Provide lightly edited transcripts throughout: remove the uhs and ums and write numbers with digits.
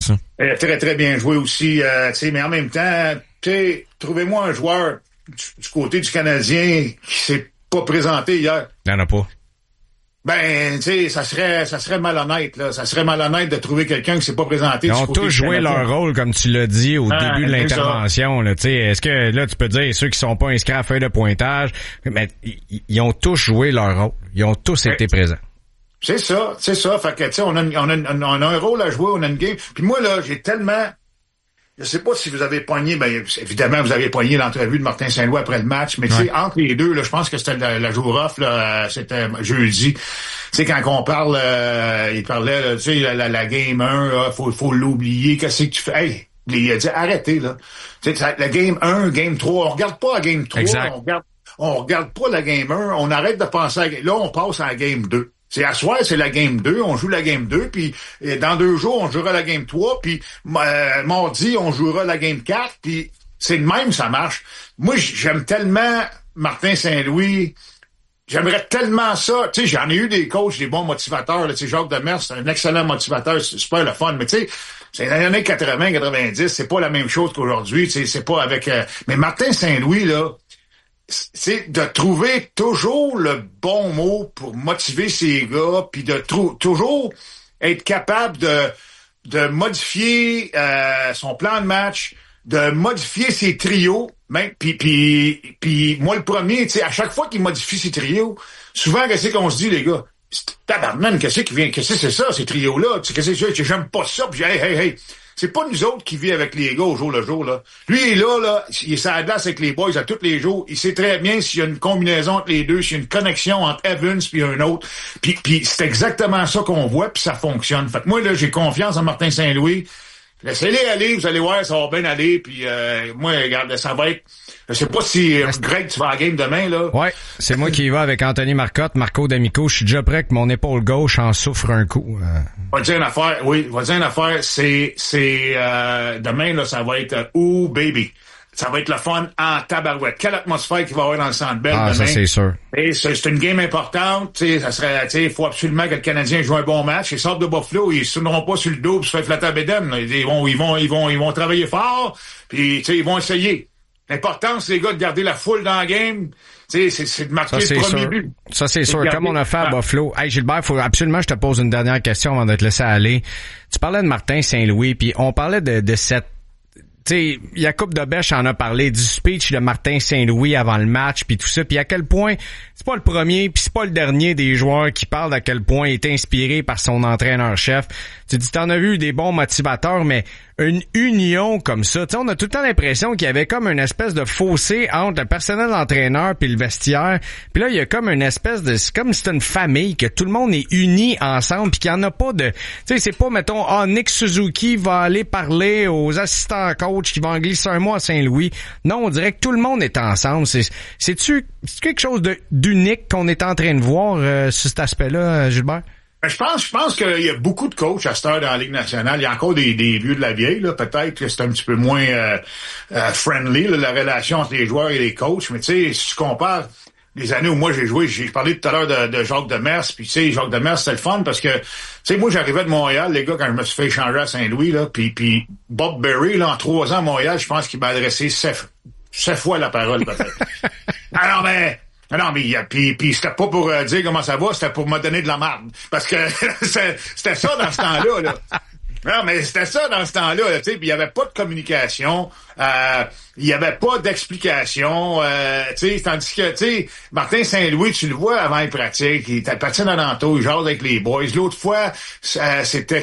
ça. Très, très bien joué aussi. Mais en même temps, trouvez-moi un joueur du côté du Canadien qui s'est pas présenté hier. Il n'y en a pas. Ben, tu sais, ça serait malhonnête, là. Ça serait malhonnête de trouver quelqu'un qui s'est pas présenté. Ils ont tous joué leur rôle, comme tu l'as dit au début de l'intervention, là. Tu sais, est-ce que, là, tu peux dire, ceux qui sont pas inscrits à la feuille de pointage, mais ils ont tous joué leur rôle. Ils ont tous été présents. C'est ça. Fait que, tu sais, on a un rôle à jouer, on a une game. Puis moi, là, j'ai tellement, je sais pas si vous avez pogné, ben, évidemment, vous avez pogné l'entrevue de Martin Saint-Louis après le match, mais tu sais, entre les deux, là, je pense que c'était la jour off, là, c'était jeudi. Tu sais, quand on parle, il parlait, tu sais, la game 1, là, faut l'oublier, qu'est-ce que tu fais? Hey, il a dit, arrêtez, là. Tu sais, la game 1, game 3, on regarde pas la game 3, exact. on regarde pas la game 1, on arrête de penser là, on passe à la game 2. C'est à soir, c'est la game 2, on joue la game 2, puis dans 2 jours, on jouera la game 3, puis mardi, on jouera la game 4, puis c'est le même, ça marche. Moi, j'aime tellement Martin Saint-Louis, j'aimerais tellement ça. Tu sais, j'en ai eu des coachs, des bons motivateurs, tu sais, Jacques Demers, c'est un excellent motivateur, c'est super le fun, mais tu sais, c'est dans les années 80, 90, c'est pas la même chose qu'aujourd'hui, tu sais, c'est pas avec... mais Martin Saint-Louis, là, c'est de trouver toujours le bon mot pour motiver ces gars, puis de toujours être capable de modifier son plan de match, de modifier ses trios, même puis moi le premier, tu sais, à chaque fois qu'il modifie ses trios, souvent qu'est-ce qu'on se dit les gars, tabarnak, qu'est-ce que c'est ça ces trios là, qu'est-ce que j'aime pas ça, puis hey. C'est pas nous autres qui vit avec les gars au jour le jour, là. Lui, il est là, il est sur la glace avec les boys à tous les jours. Il sait très bien s'il y a une combinaison entre les deux, s'il y a une connexion entre Evans puis un autre. Puis c'est exactement ça qu'on voit, puis ça fonctionne. Fait que moi, là, j'ai confiance en Martin Saint-Louis. Laissez-les aller, vous allez voir, ça va bien aller. Puis moi, regarde, ça va être... Je sais pas si Greg, tu vas à la game demain, là. Ouais, c'est moi qui y va avec Anthony Marcotte, Marco D'Amico. Je suis déjà prêt que mon épaule gauche en souffre un coup. Va te dire une affaire, c'est demain, là, ça va être baby. Ça va être le fun en tabarouette. Quelle atmosphère qu'il va y avoir dans le Centre Bell demain. Ça, c'est sûr. Et c'est une game importante, tu sais, ça serait, tu sais, il faut absolument que le Canadien joue un bon match. Ils sortent de Buffalo, ils se tourneront pas sur le dos pour se faire flatter à bédaine. Ils vont travailler fort, puis, tu sais, ils vont essayer. L'important, c'est, les gars, de garder la foule dans la game. Tu sais, c'est de marquer le premier but. Ça, c'est sûr. Comme on a fait à Buffalo. Hey, Gilbert, faut absolument que je te pose une dernière question avant de te laisser aller. Tu parlais de Martin Saint-Louis, puis on parlait de cette... Tu sais, Jacob Debèche en a parlé du speech de Martin Saint-Louis avant le match, puis tout ça, puis à quel point c'est pas le premier, puis c'est pas le dernier des joueurs qui parlent d'à quel point il est inspiré par son entraîneur-chef. Tu dis, t'en as vu des bons motivateurs, mais une union comme ça, tu sais, on a tout le temps l'impression qu'il y avait comme une espèce de fossé entre le personnel entraîneur puis le vestiaire. Puis là, il y a comme une espèce de... C'est comme si c'était une famille, que tout le monde est uni ensemble, puis qu'il y en a pas de... Tu sais, c'est pas, mettons, Nick Suzuki va aller parler aux assistants coach qui vont en glisser un mois à Saint-Louis. Non, on dirait que tout le monde est ensemble. C'est-tu quelque chose d'unique qu'on est en train de voir sur cet aspect-là, Gilbert? Je pense qu'il y a beaucoup de coachs à cette heure dans la Ligue nationale. Il y a encore des vieux de la vieille, là. Peut-être que c'est un petit peu moins friendly, là, la relation entre les joueurs et les coachs. Mais tu sais, si tu compares les années où moi j'ai joué, j'ai parlé tout à l'heure de Jacques Demers, puis tu sais, Jacques Demers, c'était le fun parce que, tu sais, moi j'arrivais de Montréal, les gars, quand je me suis fait échanger à Saint-Louis, là, puis Bob Berry, là, en 3 ans à Montréal, je pense qu'il m'a adressé 7 fois la parole, peut-être. Alors, non, mais puis c'était pas pour dire comment ça va, c'était pour me donner de la marde. Parce que c'était ça dans ce temps-là, là. Non, mais c'était ça dans ce temps-là, tu sais, puis il y avait pas de communication, il y avait pas d'explication, tu sais, tandis que, tu sais, Martin Saint-Louis, tu le vois avant les pratiques, il était patine à l'entour, il jase avec les boys. L'autre fois, c'était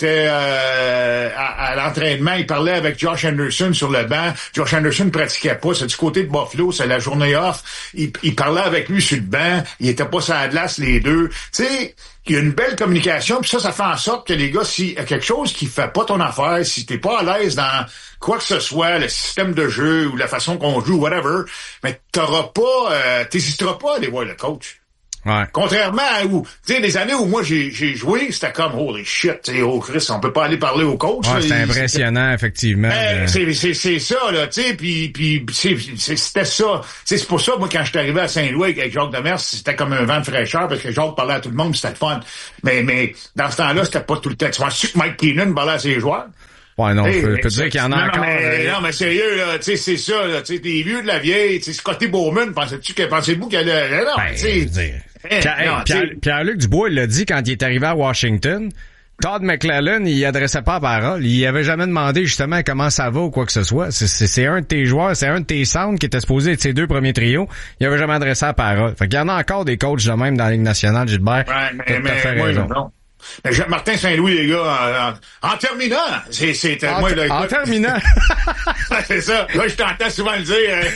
à l'entraînement, il parlait avec Josh Anderson sur le banc. Josh Anderson ne pratiquait pas, c'est du côté de Buffalo, c'est la journée off. Il parlait avec lui sur le banc, il était pas sur la glace les deux. Tu sais, il y a une belle communication, puis ça fait en sorte que les gars, s'il y a quelque chose qui fait pas ton affaire, si t'es pas à l'aise dans quoi que ce soit, le système de jeu ou la façon qu'on joue, whatever, mais t'hésiteras pas à aller voir le coach. Ouais. Contrairement à où, tu sais, les années où moi j'ai joué, c'était comme, holy shit, tu sais, oh Chris, on peut pas aller parler au coach. Ouais, c'était impressionnant, effectivement. C'est ça, là, tu sais, puis c'était ça. C'est pour ça, moi, quand je suis arrivé à Saint-Louis avec Jacques Demers, c'était comme un vent de fraîcheur, parce que Jacques parlait à tout le monde, c'était le fun. Mais dans ce temps-là, c'était pas tout le temps. Tu vois, que Mike Keenan parlait à ses joueurs. Ouais, non, je peux dire qu'il y en a encore. Non, mais sérieux, là, tu sais, c'est ça, là, tu sais, t'es vieux de la vieille, tu sais, Scotty Bowman, pensez-vous qu'elle a, non, tu sais. Pierre-Luc Dubois, il l'a dit quand il est arrivé à Washington. Todd McClellan, il adressait pas la parole. Il avait jamais demandé, justement, comment ça va ou quoi que ce soit. C'est un de tes joueurs, c'est un de tes centres qui était supposé être ses 2 premiers trios. Il avait jamais adressé la parole. Fait qu'il y en a encore des coachs de même dans la Ligue nationale, Gilbert. Ouais, mais raison. Non. Mais Martin Saint-Louis, les gars, en terminant, moi, là, en terminant. c'est ça. Là, je t'entends souvent le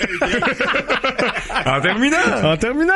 dire. En terminant.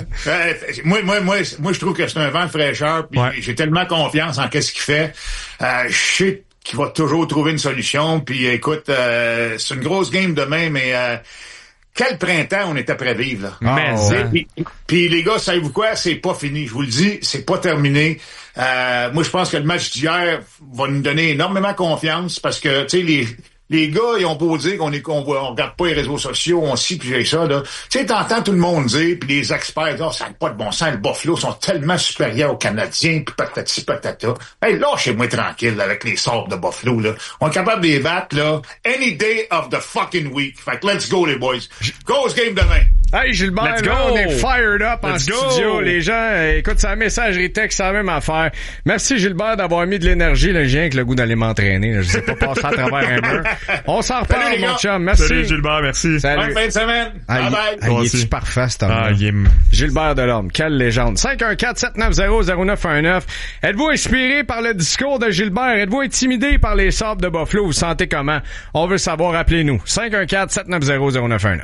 Moi, je trouve que c'est un vent de fraîcheur, puis j'ai tellement confiance en qu'est-ce qu'il fait. Je sais qu'il va toujours trouver une solution, puis écoute, c'est une grosse game demain, mais quel printemps on est après vivre, là. Puis les gars, savez-vous quoi? C'est pas fini. Je vous le dis, c'est pas terminé. Moi, je pense que le match d'hier va nous donner énormément confiance parce que, tu sais, les gars, ils ont beau dire qu'on regarde pas les réseaux sociaux, on scie puis j'ai ça, là. Tu sais, t'entends tout le monde dire, puis les experts, ça n'a pas de bon sens, les Buffalo sont tellement supérieurs aux Canadiens, puis patati patata. Hey, lâchez-moi tranquille, là, avec les sorts de Buffalo, là. On est capable de les battre, là, any day of the fucking week. Fait que let's go, les boys. Grosse game demain. Hey, Gilbert, là, on est fired up en studio. Les gens, écoute, c'est la messagerie texte, c'est la même affaire. Merci, Gilbert, d'avoir mis de l'énergie. Là, j'ai avec le goût d'aller m'entraîner. Là. Je sais pas passer à travers un mur. On s'en reparle, mon chum. Merci. Salut, Gilbert, merci. Salut. Bonne fin de semaine. Bye bye. Il est-tu parfait, cet homme? Gilbert Delorme, quelle légende. 514-790-0919. Êtes-vous inspiré par le discours de Gilbert? Êtes-vous intimidé par les Sabres de Buffalo? Vous vous sentez comment? On veut savoir, appelez-nous. 514-790-0919.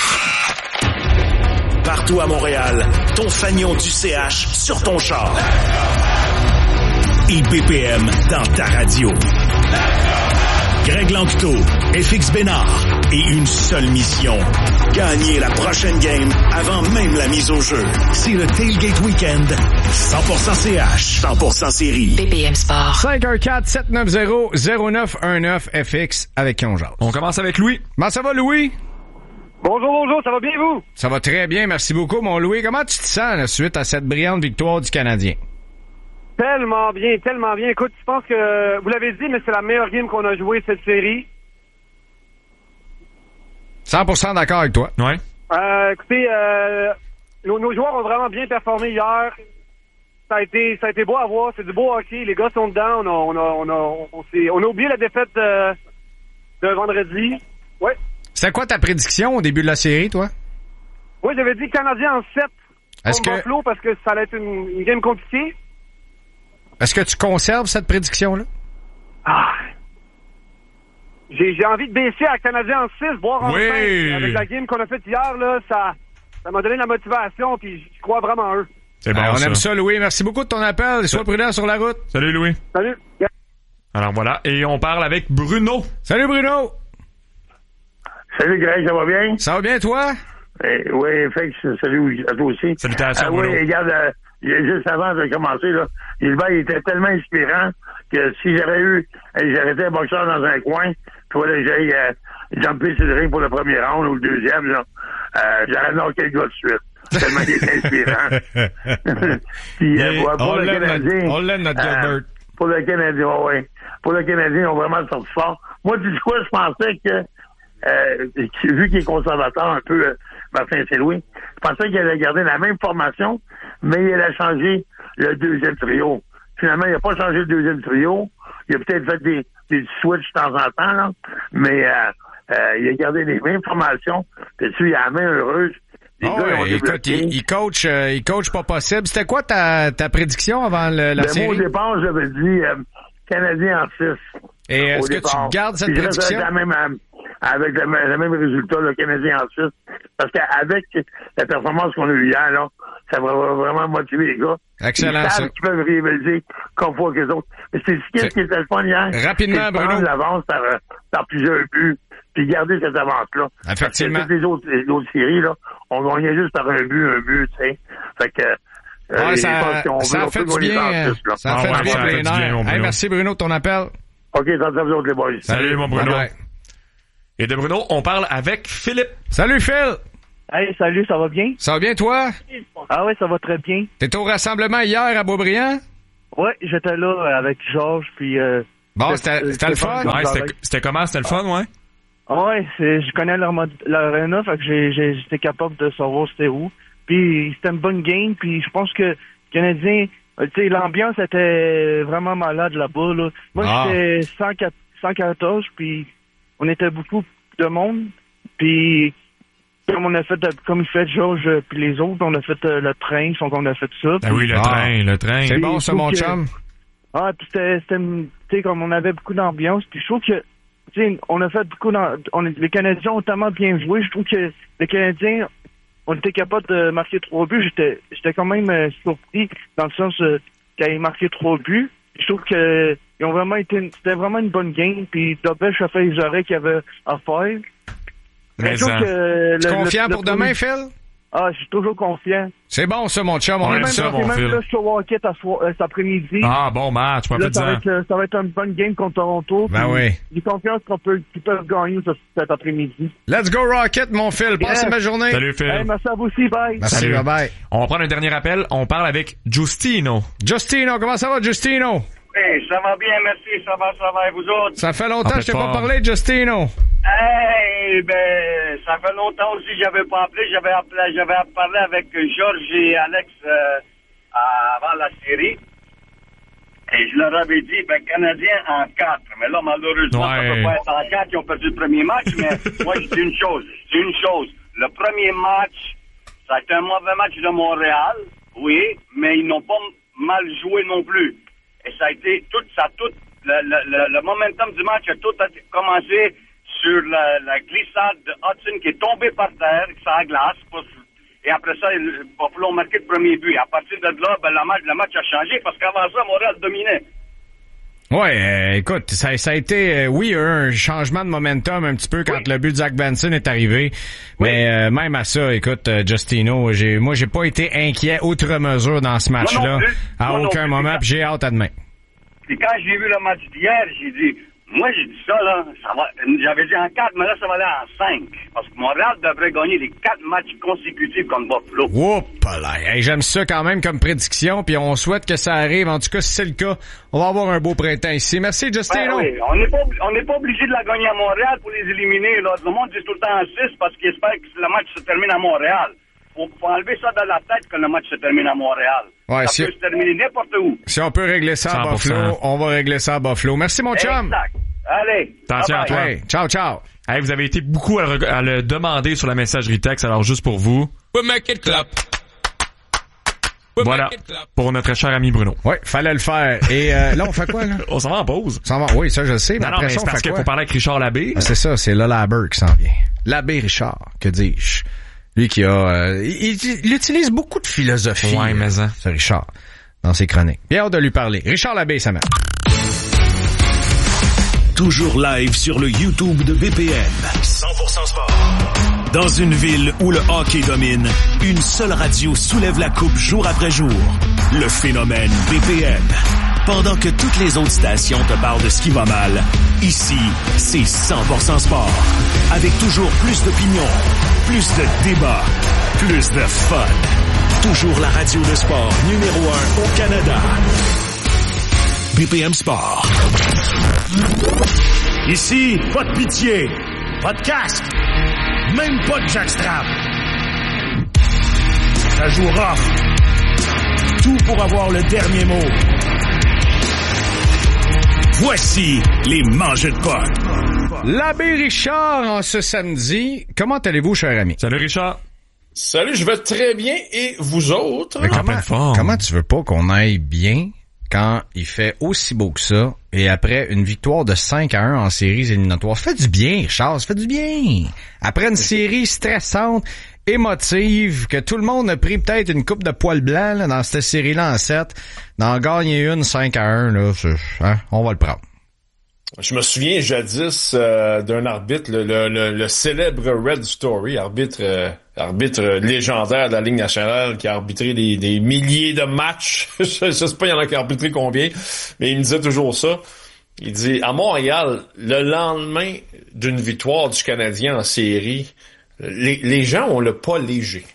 Partout à Montréal, ton fanion du CH sur ton char. IBPM dans ta radio. Greg Lanctot, FX Bénard et une seule mission. Gagner la prochaine game avant même la mise au jeu. C'est le Tailgate Weekend. 100% CH, 100% série. BPM Sport. 514-790-0919 FX avec qui on jase. On commence avec Louis. Comment ça va, Louis? Bonjour, ça va bien, vous? Ça va très bien, merci beaucoup, mon Louis. Comment tu te sens là, suite à cette brillante victoire du Canadien? Tellement bien. Écoute, je pense que, vous l'avez dit, mais c'est la meilleure game qu'on a jouée cette série. 100% d'accord avec toi. Ouais. Écoutez, nos joueurs ont vraiment bien performé hier. Ça a été beau à voir, c'est du beau hockey. Les gars sont dedans. On a oublié la défaite de vendredi. Ouais. C'était quoi ta prédiction au début de la série, toi? Oui, j'avais dit Canadien en 7 contre Buffalo parce que ça allait être une game compliquée. Est-ce que tu conserves cette prédiction-là? J'ai envie de baisser à Canadien en 6, boire en 5. Avec la game qu'on a faite hier, là, ça m'a donné de la motivation, puis je crois vraiment en eux. C'est bon, on aime ça, Louis. Merci beaucoup de ton appel. Sois prudent sur la route. Salut, Louis. Salut. Alors voilà, et on parle avec Bruno. Salut, Bruno. Salut Greg, ça va bien? Ça va bien, toi? Oui, salut à toi aussi. Salutations, Bruno. Oui, regarde, juste avant de commencer, là, Gilbert, il était tellement inspirant que si j'aurais été un boxeur dans un coin, puis voilà, j'allais jumper sur le ring pour le premier round ou le deuxième, là, j'aurais knocké le gars tout de suite. Tellement il était inspirant. Puis, pour le Canadien... On l'aime, notre Gilbert. Pour le Canadien, oui. Pour le Canadien, ils ont vraiment sorti fort. Moi, tu dis quoi, je pensais que vu qu'il est conservateur un peu, Martin Saint-Louis, je pensais qu'il allait garder la même formation, mais il allait changer le deuxième trio. Finalement, il n'a pas changé le deuxième trio. Il a peut-être fait des switches de temps en temps, là, mais il a gardé les mêmes formations. Puis il a la main heureuse. Écoute, il coach pas possible. C'était quoi ta prédiction avant la série? Moi, au départ, j'avais dit Canadien en 6. Et est-ce que tu gardes cette prédiction? Avec le même résultat, le Canadien en 6. Parce qu'avec la performance qu'on a eue hier, là, ça va vraiment motiver les gars. Excellent, ils savent qu'ils peuvent rivaliser comme fois que les autres. Mais c'est ce qui était le fun hier. Rapidement, Bruno. Prendre l'avance par plusieurs buts, puis garder cette avance-là. Effectivement. Parce que toutes les autres séries, là, on gagnait juste par un but, tu sais. Fait que Ouais, ça fait du bien. Ça fait du bien pour les nerfs. Hey, merci Bruno de ton appel. OK, ça vous autres, les boys. Salut, mon Bruno. Bye. Et de Bruno, on parle avec Philippe. Salut Phil. Hey, salut, ça va bien? Ça va bien toi? Ah ouais, ça va très bien. T'étais au rassemblement hier à Beaubriand? Ouais, j'étais là avec Georges, puis... Bon, c'était le fun? Ouais, c'était comment? C'était le fun, ouais? Ouais, je connais l'aréna, fait que j'étais capable de savoir c'était où. Puis c'était une bonne game, puis je pense que les Canadiens, tu sais, l'ambiance était vraiment malade là-bas, là. Moi, j'étais 114, puis on était beaucoup de monde, puis comme il fait Georges puis les autres, on a fait le train, donc on a fait ça. Ah oui, le train. C'est bon ça, mon chum. Ah, puis c'était, tu sais, comme on avait beaucoup d'ambiance, puis je trouve que, tu sais, on a fait beaucoup les Canadiens ont tellement bien joué, je trouve que les Canadiens, on était capable de marquer 3 buts, j'étais quand même surpris, dans le sens qu'ils avaient marqué 3 buts. Je trouve que ils ont vraiment c'était vraiment une bonne game, puis Dobech a fait les arrêts qu'il y avait à faire. Mais je trouve que tu es confiant pour demain, Phil? Ah, je suis toujours confiant. C'est bon ça, mon chum, on aime ça. mon Phil. Même là, sur Rocket cet après-midi. Ah, bon match, pas plus de ça va être une bonne game contre Toronto. Ben oui. J'ai confiance qu'ils peuvent gagner cet après-midi. Let's go Rocket, mon Phil. Passe une belle journée. Salut, Phil. Hey, merci à vous aussi, bye. Merci, Salut. bye. On va prendre un dernier appel. On parle avec Justino. Justino, comment ça va, Justino? Hey, ça va bien, merci, ça va, et vous autres? Ça fait longtemps que je t'ai pas fort. parlé, Justino. Hey, ben, ça fait longtemps aussi que j'avais pas appelé. J'avais parlé avec Georges et Alex avant la série. Et je leur avais dit, ben, Canadiens en 4. Mais là, malheureusement, ça peut pas être en 4. Ils ont perdu le premier match. Mais moi, je dis une chose. Le premier match, ça a été un mauvais match de Montréal. Oui, mais ils n'ont pas mal joué non plus. Et ça a été le momentum du match a tout commencé sur la glissade de Hudson qui est tombé par terre, ça a glace. Et après ça, Buffalo a marqué le premier but. À partir de là, ben, le match a changé parce qu'avant ça, Montréal dominait. Ouais, écoute, ça a été, oui, un changement de momentum un petit peu quand le but de Zach Benson est arrivé. Oui. Mais même à ça, écoute, Justino, moi j'ai pas été inquiet outre mesure dans ce match-là à aucun moment, puis j'ai hâte à demain. Puis quand j'ai vu le match d'hier, j'ai dit, ça là, j'avais dit en 4, mais là ça va aller en 5. Parce que Montréal devrait gagner les 4 matchs consécutifs contre Buffalo. Oups là, hey, j'aime ça quand même comme prédiction, puis on souhaite que ça arrive. En tout cas, si c'est le cas, on va avoir un beau printemps ici. Merci, Justino. Ben oui, on n'est pas obligé de la gagner à Montréal pour les éliminer. Là. Le monde dit tout le temps en 6 parce qu'il espère que le match se termine à Montréal. Faut enlever ça dans la tête que le match se termine à Montréal. Ouais, ça peut se terminer n'importe où. Si on peut régler ça à 100%. Buffalo, on va régler ça à Buffalo. Merci, mon chum. Exact. Allez. Attention à toi. Hey, ciao. Hey, vous avez été beaucoup à le demander sur la messagerie texte, alors juste pour vous. Voilà, pour notre cher ami Bruno. Ouais, fallait le faire. Et là, on fait quoi, là? On s'en va en pause. Oui, ça, je le sais. Mais Non, après mais ça, c'est on parce fait qu'il quoi? faut parler avec Richard Labbé. Ah, c'est ça, c'est là Labbé qui s'en vient. Labbé Richard, que dis-je? Lui qui a... il utilise beaucoup de philosophie. Ouais, mais hein. Ce Richard, dans ses chroniques. Bien hâte de lui parler. Richard Labbé, ça marche. Toujours live sur le YouTube de BPM. 100% sport. Dans une ville où le hockey domine, une seule radio soulève la coupe jour après jour. Le phénomène BPM. Pendant que toutes les autres stations te parlent de ce qui va mal, ici, c'est 100% sport. Avec toujours plus d'opinions, plus de débats, plus de fun. Toujours la radio de sport numéro 1 au Canada. BPM Sport. Ici, pas de pitié, pas de casque, même pas de jackstrap. Ça joue rough. Tout pour avoir le dernier mot. Voici les mangeux de potes. Labbé Richard, en ce samedi. Comment allez-vous, cher ami? Salut Richard. Salut, je vais très bien. Et vous autres? Mais En pleine forme. comment tu veux pas qu'on aille bien quand il fait aussi beau que ça et après une victoire de 5-1 en séries éliminatoires? Ça fait du bien, Richard, ça fait du bien. Après une série stressante, émotive, que tout le monde a pris peut-être une coupe de poil blanc là, dans cette série-là en 7, d'en gagner une 5-1, là, on va le prendre. Je me souviens jadis d'un arbitre, le célèbre Red Story, arbitre arbitre légendaire de la Ligue nationale, qui a arbitré des milliers de matchs. Je sais pas, il y en a qui a arbitré combien, mais il me disait toujours ça. Il dit, à Montréal, le lendemain d'une victoire du Canadien en série, les gens ont le pas léger.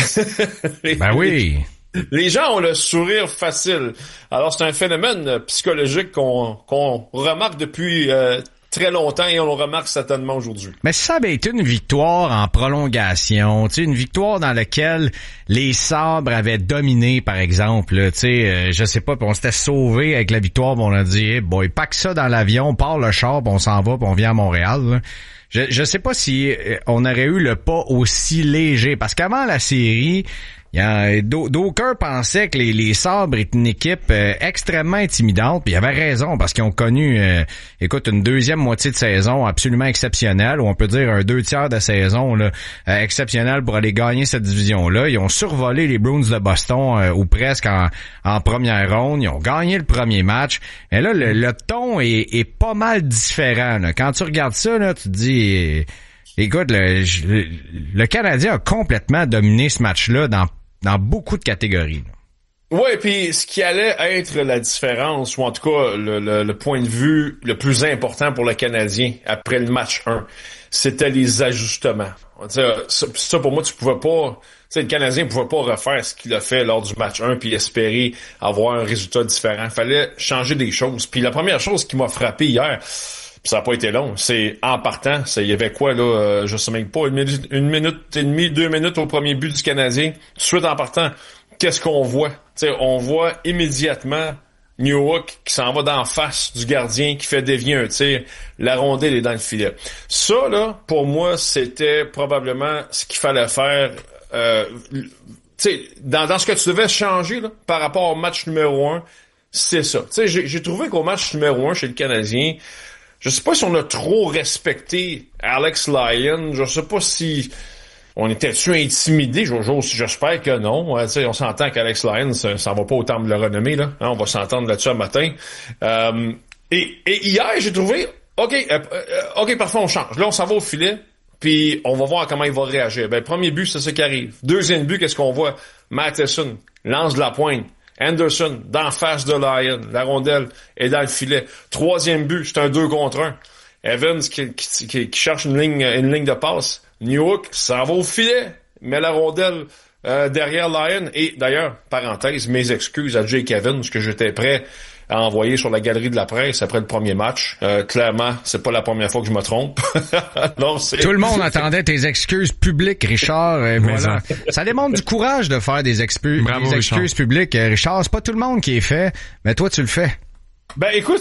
Ben oui. Les gens ont le sourire facile. Alors, c'est un phénomène psychologique qu'on remarque depuis très longtemps et on le remarque certainement aujourd'hui. Mais si ça avait été une victoire en prolongation, tu sais, une victoire dans laquelle les Sabres avaient dominé, par exemple, tu sais, je sais pas, puis on s'était sauvé avec la victoire, puis on a dit, hey boy, pack ça dans l'avion, on part le char, puis on s'en va, puis on vient à Montréal, là. Je sais pas si on aurait eu le pas aussi léger, parce qu'avant la série, d'aucuns pensaient que les Sabres étaient une équipe extrêmement intimidante, puis ils avaient raison, parce qu'ils ont connu une deuxième moitié de saison absolument exceptionnelle, ou on peut dire un 2/3 de saison là, exceptionnel pour aller gagner cette division-là. Ils ont survolé les Bruins de Boston ou presque en première ronde. Ils ont gagné le premier match. Et là, le ton est pas mal différent. Là. Quand tu regardes ça, là, tu te dis... Écoute, le Canadien a complètement dominé ce match-là dans beaucoup de catégories. Ouais, puis ce qui allait être la différence, ou en tout cas le point de vue le plus important pour le Canadien après le match 1, c'était les ajustements. Ça pour moi, tu pouvais pas... le Canadien pouvait pas refaire ce qu'il a fait lors du match 1 puis espérer avoir un résultat différent. Il fallait changer des choses. Puis la première chose qui m'a frappé hier... Puis ça n'a pas été long. C'est en partant, il y avait quoi là, je sais même pas, une minute et demie, 2 minutes au premier but du Canadien. Tout de suite en partant, qu'est-ce qu'on voit? On voit immédiatement Newhook qui s'en va d'en face du gardien, qui fait dévier un tir. La rondelle est dans le filet. Ça, là, pour moi, c'était probablement ce qu'il fallait faire. Dans ce que tu devais changer là, par rapport au match numéro 1, c'est ça. J'ai trouvé qu'au match numéro 1 chez le Canadien, je sais pas si on a trop respecté Alex Lyon. Je sais pas si on était-tu intimidé. J'espère que non. On s'entend qu'Alex Lyon, ça va pas au temple de la renommée, là. On va s'entendre là-dessus un matin. Et hier, j'ai trouvé, OK, parfait, on change. Là, on s'en va au filet, puis on va voir comment il va réagir. Premier but, c'est ça qui arrive. Deuxième but, qu'est-ce qu'on voit? Matheson lance de la pointe. Anderson, d'en face de Lyon. La rondelle est dans le filet. Troisième but, c'est un 2 contre 1. Evans qui cherche une ligne de passe. Newhook, ça va au filet. Met la rondelle derrière Lyon. Et d'ailleurs, parenthèse, mes excuses à Jake Evans, que j'étais prêt à envoyer sur la galerie de la presse après le premier match. Clairement, c'est pas la première fois que je me trompe. Non, tout le monde attendait tes excuses publiques, Richard. Voilà. Ça démontre du courage de faire des excuses publiques. Richard, c'est pas tout le monde qui est fait, mais toi, tu le fais. Ben écoute,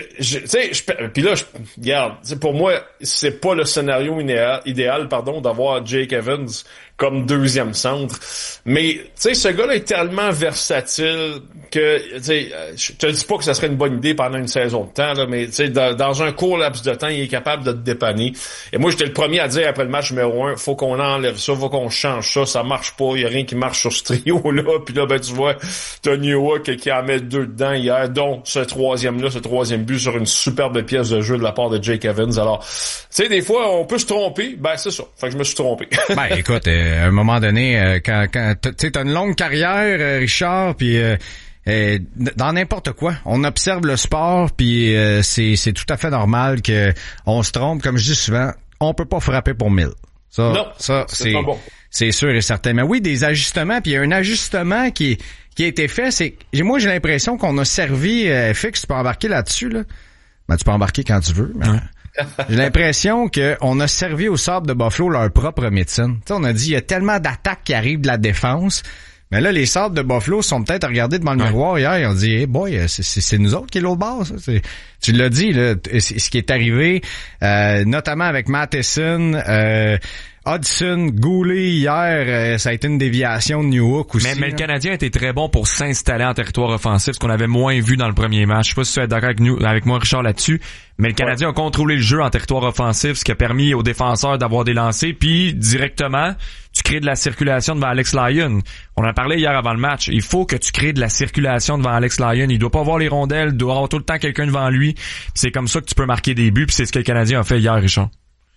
puis là, regarde, pour moi, c'est pas le scénario idéal, d'avoir Jake Evans comme deuxième centre. Mais tu sais, ce gars-là est tellement versatile que je te dis pas que ça serait une bonne idée pendant une saison de temps, là, mais tu sais, dans un court laps de temps, il est capable de te dépanner. Et moi, j'étais le premier à dire après le match numéro 1, faut qu'on enlève ça, faut qu'on change ça marche pas, il y a rien qui marche sur ce trio-là. Puis là, tu vois, t'as Newhook qui en met 2 dedans hier, dont ce troisième but sur une superbe pièce de jeu de la part de Jake Evans. Alors, tu sais, des fois, on peut se tromper, c'est ça. Fait que je me suis trompé. Écoute, à un moment donné, quand t'as une longue carrière, Richard, puis dans n'importe quoi, on observe le sport, puis c'est tout à fait normal que on se trompe. Comme je dis souvent, on peut pas frapper pour 1000. Ça, c'est pas bon. C'est sûr et certain. Mais oui, des ajustements, puis il y a un ajustement qui a été fait, moi j'ai l'impression qu'on a servi Fix, tu peux embarquer là-dessus, là. Tu peux embarquer quand tu veux. Mais... J'ai l'impression qu'on a servi aux Sabres de Buffalo leur propre médecine. T'sais, on a dit il y a tellement d'attaques qui arrivent de la défense. Mais là, les Sabres de Buffalo sont peut-être à regarder devant le miroir hier. Ils ont dit, hey boy, c'est nous autres qui est l'autre bord. Ça. Tu l'as dit, là, ce qui est arrivé, notamment avec Matheson, Hudson, Goulet hier, ça a été une déviation de Newhook aussi. Mais le Canadien a été très bon pour s'installer en territoire offensif, ce qu'on avait moins vu dans le premier match. Je sais pas si tu es d'accord avec moi, Richard, là-dessus. Mais le Canadien a contrôlé le jeu en territoire offensif, ce qui a permis aux défenseurs d'avoir des lancers, puis directement, tu crées de la circulation devant Alex Lyon. On en parlait hier avant le match. Il faut que tu crées de la circulation devant Alex Lyon. Il doit pas avoir les rondelles, il doit avoir tout le temps quelqu'un devant lui. C'est comme ça que tu peux marquer des buts, puis c'est ce que le Canadien a fait hier, Richard.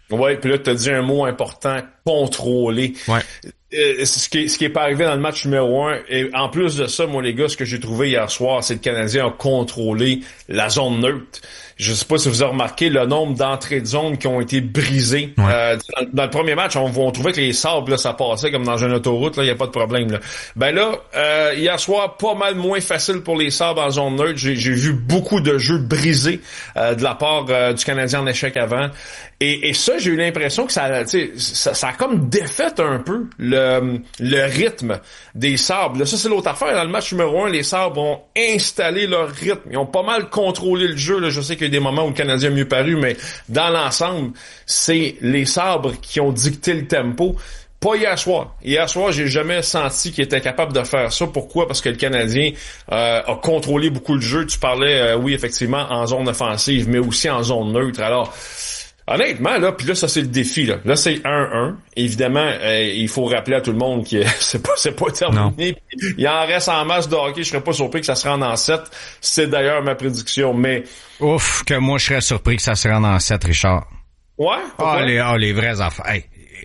Ouais, puis là, t'as dit un mot important, contrôler. Ouais. Ce qui est pas arrivé dans le match numéro 1. Et en plus de ça, moi, les gars, ce que j'ai trouvé hier soir, c'est que le Canadien a contrôlé la zone neutre. Je sais pas si vous avez remarqué le nombre d'entrées de zone qui ont été brisées. Ouais. Dans le premier match, on trouvait que les sables, là, ça passait comme dans une autoroute, là, y a pas de problème, là. Ben là, hier soir, pas mal moins facile pour les sables en zone neutre. J'ai vu beaucoup de jeux brisés, de la part du Canadien en échec avant. Et ça, j'ai eu l'impression que ça a comme défait un peu le rythme des Sabres. Là, ça, c'est l'autre affaire. Dans le match numéro 1, les Sabres ont installé leur rythme. Ils ont pas mal contrôlé le jeu. Là. Je sais qu'il y a eu des moments où le Canadien a mieux paru, mais dans l'ensemble, c'est les Sabres qui ont dicté le tempo. Pas hier soir. Hier soir, j'ai jamais senti qu'il était capable de faire ça. Pourquoi? Parce que le Canadien a contrôlé beaucoup le jeu. Tu parlais, oui, effectivement, en zone offensive, mais aussi en zone neutre. Alors, honnêtement, là, puis là, ça, c'est le défi, là. Là, c'est 1-1. Évidemment, il faut rappeler à tout le monde que c'est pas terminé. Il en reste en masse de hockey. Je serais pas surpris que ça se rende en 7. C'est d'ailleurs ma prédiction, mais... Ouf, que moi, je serais surpris que ça se rende en 7, Richard. Ouais? Les vraies affaires. Hey.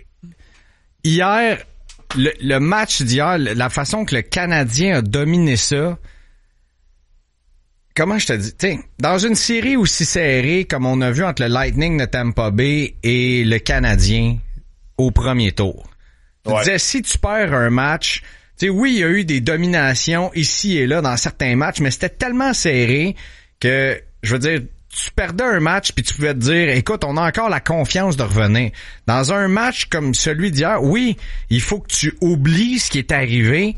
Hier, le match d'hier, la façon que le Canadien a dominé ça... Comment je te dis, t'sais, dans une série aussi serrée comme on a vu entre le Lightning de Tampa Bay et le Canadien au premier tour. Tu disais, si tu perds un match, tu sais, oui, il y a eu des dominations ici et là dans certains matchs, mais c'était tellement serré que, je veux dire, tu perdais un match puis tu pouvais te dire, écoute, on a encore la confiance de revenir. Dans un match comme celui d'hier, oui, il faut que tu oublies ce qui est arrivé.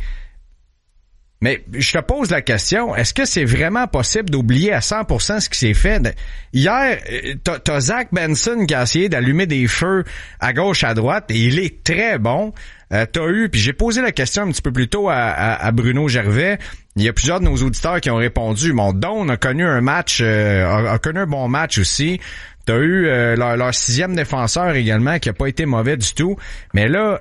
Mais je te pose la question, est-ce que c'est vraiment possible d'oublier à 100% ce qui s'est fait? Hier, t'as Zach Benson qui a essayé d'allumer des feux à gauche, à droite, et il est très bon. Puis j'ai posé la question un petit peu plus tôt à Bruno Gervais. Il y a plusieurs de nos auditeurs qui ont répondu. Mon Don a connu un match, a connu un bon match aussi. T'as eu leur sixième défenseur également qui a pas été mauvais du tout. Mais là,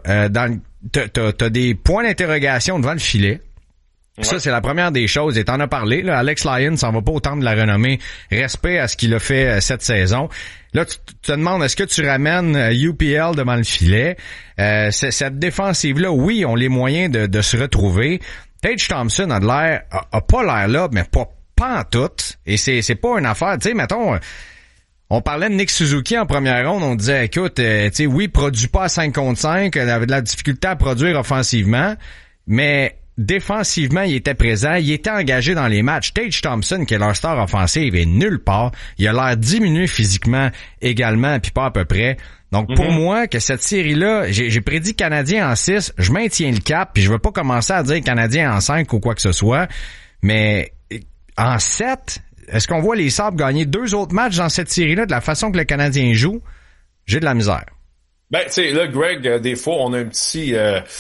t'as des points d'interrogation devant le filet. Ouais. Ça, c'est la première des choses. Et t'en as parlé, là. Alex Lyon s'en va pas autant de la renommée. Respect à ce qu'il a fait cette saison. Là, tu te demandes, est-ce que tu ramènes UPL devant le filet? Cette défensive-là, oui, ont les moyens de se retrouver. Tage Thompson a pas l'air là, mais pas en tout. Et c'est pas une affaire, tu sais, mettons... On parlait de Nick Suzuki en première ronde, on disait, écoute, tu sais, oui, produit pas à 5 contre 5, il avait de la difficulté à produire offensivement, mais... Défensivement, il était présent, il était engagé dans les matchs. Tage Thompson, qui est leur star offensive, est nulle part. Il a l'air diminué physiquement également, puis pas à peu près. Donc, pour moi, que cette série-là, j'ai prédit Canadien en 6, je maintiens le cap, puis je veux pas commencer à dire Canadien en 5 ou quoi que ce soit, mais en 7, est-ce qu'on voit les Sabres gagner 2 autres matchs dans cette série-là de la façon que le Canadien joue? J'ai de la misère. Ben, tu sais, là, Greg, des fois, on a un petit...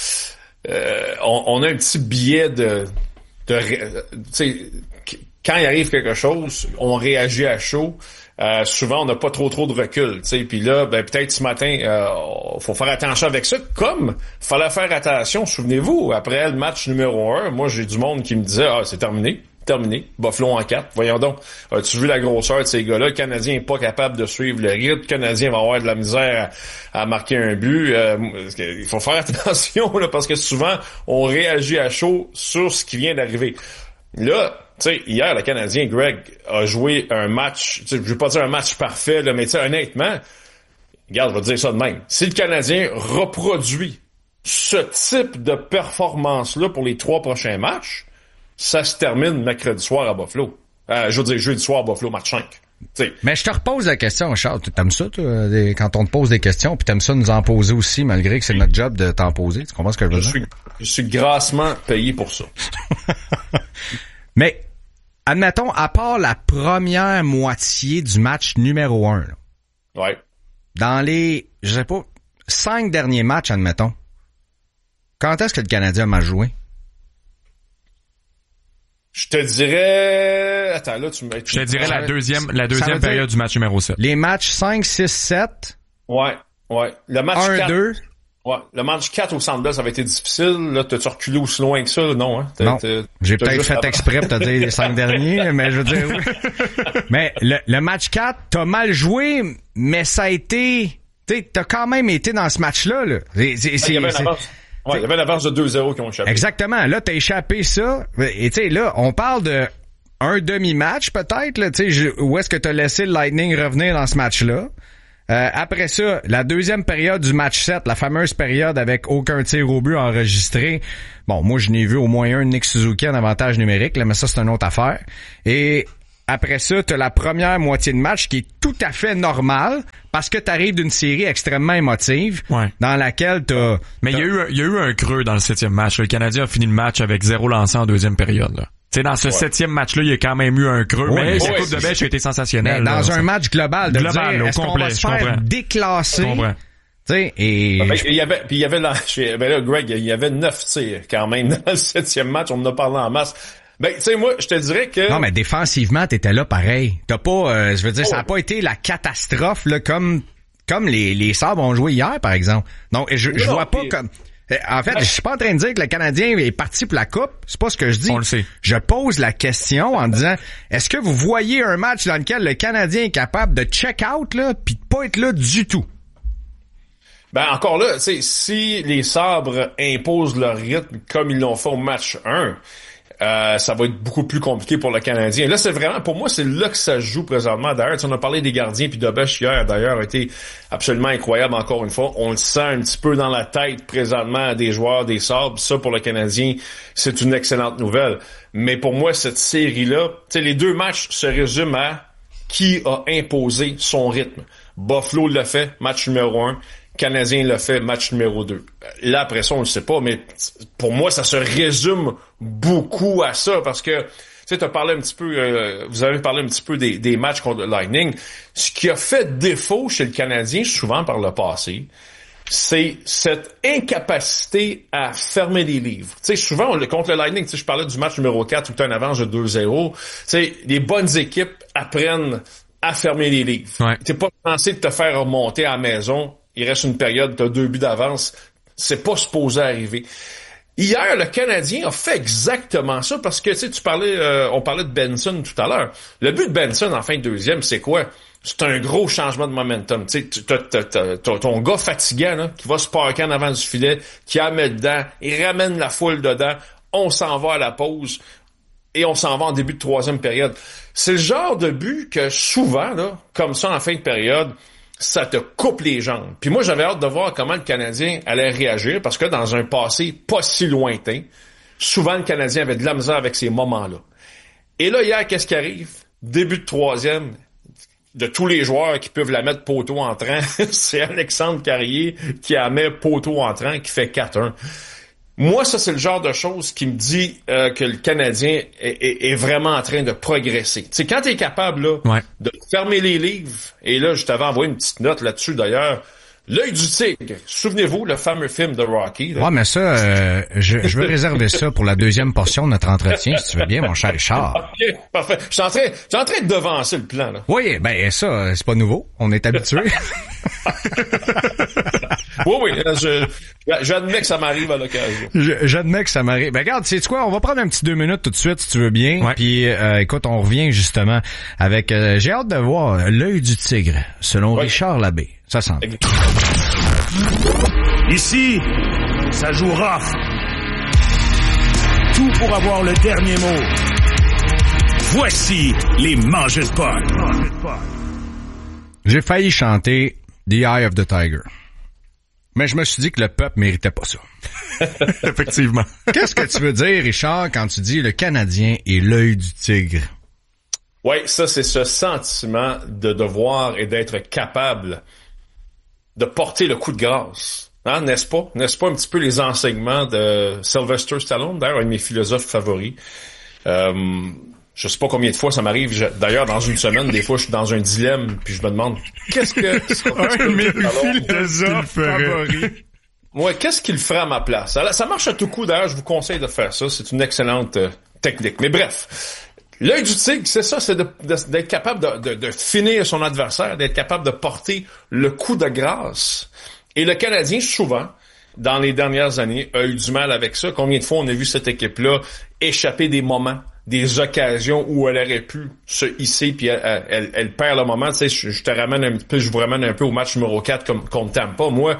on a un petit biais de tu sais, quand il arrive quelque chose, on réagit à chaud. Souvent, on n'a pas trop de recul, tu sais. Puis là, ben peut-être ce matin, faut faire attention avec ça. Comme fallait faire attention, souvenez-vous, après le match numéro 1, moi j'ai du monde qui me disait c'est terminé. Buffalo en 4. Voyons donc. As-tu vu la grosseur de ces gars-là? Le Canadien n'est pas capable de suivre le rythme. Le Canadien va avoir de la misère à marquer un but. Il faut faire attention là, parce que souvent, on réagit à chaud sur ce qui vient d'arriver. Là, tu sais, hier, le Canadien, Greg, a joué un match, je vais pas dire un match parfait, là, mais tu sais, honnêtement, regarde, je vais te dire ça de même. Si le Canadien reproduit ce type de performance-là pour les 3 prochains matchs, ça se termine mercredi soir à Buffalo. Je veux dire jeudi soir à Buffalo, match 5. T'sais. Mais je te repose la question, Charles. T'aimes ça, toi, quand on te pose des questions, puis t'aimes ça nous en poser aussi, malgré que c'est notre job de t'en poser. Tu comprends ce que je veux dire? Je suis grassement payé pour ça. Mais, admettons, à part la première moitié du match numéro 1, là, ouais. Dans les, je sais pas, 5 derniers matchs, admettons, quand est-ce que le Canadien a mal joué? Je te dirais... Attends, là, tu me... Je te dirais la deuxième période du match numéro 7. Les matchs 5, 6, 7. Ouais. Le match 1, 4. 2. Ouais. Le match 4 au Centre Bell, ça avait été difficile. Là, t'as-tu reculé aussi loin que ça? Non, hein? Non. J'ai peut-être fait exprès pour te dire les 5 derniers, mais je veux dire... Mais le match 4, t'as mal joué, mais ça a été t'as quand même été dans ce match-là, là. Il y avait une avance de 2-0 qui ont échappé. Exactement. Là, t'as échappé ça. Et tu sais, là, on parle de un demi-match, peut-être, là, tu sais, où est-ce que t'as laissé le Lightning revenir dans ce match-là? Après ça, la deuxième période du match 7, la fameuse période avec aucun tir au but enregistré. Bon, moi, je n'ai vu au moins un Nick Suzuki en avantage numérique, là, mais ça, c'est une autre affaire. Et après ça, t'as la première moitié de match qui est tout à fait normale parce que t'arrives d'une série extrêmement émotive dans laquelle t'as... Mais il y a eu un creux dans le 7e match. Le Canadien a fini le match avec 0 lancé en deuxième période, là. Tu sais, dans ce 7e match-là, il y a quand même eu un creux, mais la coupe de bêche a été sensationnelle. Mais dans un match global, de dire, est-ce qu'on va se faire déclasser? Je comprends. T'sais, et... il y avait là, Greg, il y avait 9 tirs quand même dans le 7e match, on en a parlé en masse. Ben, tu sais, moi, je te dirais que... Non, mais défensivement, t'étais là pareil. T'as pas, je veux dire, ça a pas été la catastrophe, là, comme les Sabres ont joué hier, par exemple. Donc, je vois pas comme... En fait, je suis pas en train de dire que le Canadien est parti pour la coupe. C'est pas ce que je dis. On le sait. Je pose la question en disant, est-ce que vous voyez un match dans lequel le Canadien est capable de check out, là, pis de pas être là du tout? Ben, encore là, tu sais, si les Sabres imposent leur rythme comme ils l'ont fait au match 1, ça va être beaucoup plus compliqué pour le Canadien. Là, c'est vraiment, pour moi, c'est là que ça se joue présentement. D'ailleurs, on a parlé des gardiens, puis Dobech hier, d'ailleurs, a été absolument incroyable encore une fois. On le sent un petit peu dans la tête présentement des joueurs des Sabres. Ça, pour le Canadien, c'est une excellente nouvelle. Mais pour moi, cette série-là, tu sais, les deux matchs se résument à qui a imposé son rythme. Buffalo l'a fait, match numéro 1. Canadien l'a fait, match numéro 2. Là, après ça, on le sait pas, mais pour moi, ça se résume beaucoup à ça, parce que, tu sais, t'as parlé un petit peu, vous avez parlé un petit peu des matchs contre le Lightning. Ce qui a fait défaut chez le Canadien, souvent par le passé, c'est cette incapacité à fermer les livres. Tu sais, souvent, contre le Lightning, tu sais, je parlais du match numéro 4 où t'as une avance de 2-0. Tu sais, les bonnes équipes apprennent à fermer les livres. Ouais. T'es pas censé de te faire remonter à la maison. Il reste une période, t'as 2 buts d'avance. C'est pas supposé arriver. Hier, le Canadien a fait exactement ça parce que, tu sais, on parlait de Benson tout à l'heure. Le but de Benson en fin de deuxième, c'est quoi? C'est un gros changement de momentum. Tu sais, t'as ton gars fatigant, là, qui va se parker en avant du filet, qui la met dedans, il ramène la foule dedans, on s'en va à la pause et on s'en va en début de troisième période. C'est le genre de but que souvent, là, comme ça en fin de période, ça te coupe les jambes. Puis moi, j'avais hâte de voir comment le Canadien allait réagir, parce que dans un passé pas si lointain, souvent le Canadien avait de la misère avec ces moments-là. Et là, hier, qu'est-ce qui arrive? Début de troisième, de tous les joueurs qui peuvent la mettre poteau entrant, c'est Alexandre Carrier qui la met poteau entrant, qui fait 4-1. Moi, ça, c'est le genre de choses qui me dit que le Canadien est vraiment en train de progresser. Tu sais, quand t'es capable là de fermer les livres, et là, je t'avais envoyé une petite note là-dessus d'ailleurs, L'œil du tigre. Souvenez-vous, le fameux film de Rocky. Là. Ouais, mais ça, je veux réserver ça pour la deuxième portion de notre entretien, si tu veux bien, mon cher Richard. OK, parfait. Je suis en train de devancer le plan, là. Oui, ben ça, c'est pas nouveau. On est habitué. Oui, j'admets que ça m'arrive à l'occasion. J'admets que ça m'arrive. Ben regarde, sais-tu quoi, on va prendre un petit 2 minutes tout de suite, si tu veux bien. Ouais. Puis, écoute, on revient justement avec... j'ai hâte de voir l'œil du tigre, selon Richard Labbé. Ça sent. Ici, ça joue rough. Tout pour avoir le dernier mot. Voici les Mangeurs de Pod. J'ai failli chanter The Eye of the Tiger. Mais je me suis dit que le peuple méritait pas ça. Effectivement. Qu'est-ce que tu veux dire, Richard, quand tu dis le Canadien est l'œil du tigre? Oui, ça, c'est ce sentiment de devoir et d'être capable de porter le coup de grâce. Hein, n'est-ce pas? N'est-ce pas un petit peu les enseignements de Sylvester Stallone, d'ailleurs, un de mes philosophes favoris. Je sais pas combien de fois ça m'arrive. D'ailleurs, dans une semaine, des fois, je suis dans un dilemme, puis je me demande, qu'est-ce que... un de mes philosophes favoris. Ouais, qu'est-ce qu'il ferait à ma place? Alors, ça marche à tout coup, d'ailleurs, je vous conseille de faire ça. C'est une excellente technique. Mais bref... L'œil du tigre, c'est ça, c'est d'être capable de finir son adversaire, d'être capable de porter le coup de grâce. Et le Canadien, souvent, dans les dernières années, a eu du mal avec ça. Combien de fois on a vu cette équipe-là échapper des moments des occasions où elle aurait pu se hisser puis elle perd le moment. Tu sais, je vous ramène un peu au match numéro 4 contre Tampa. Moi,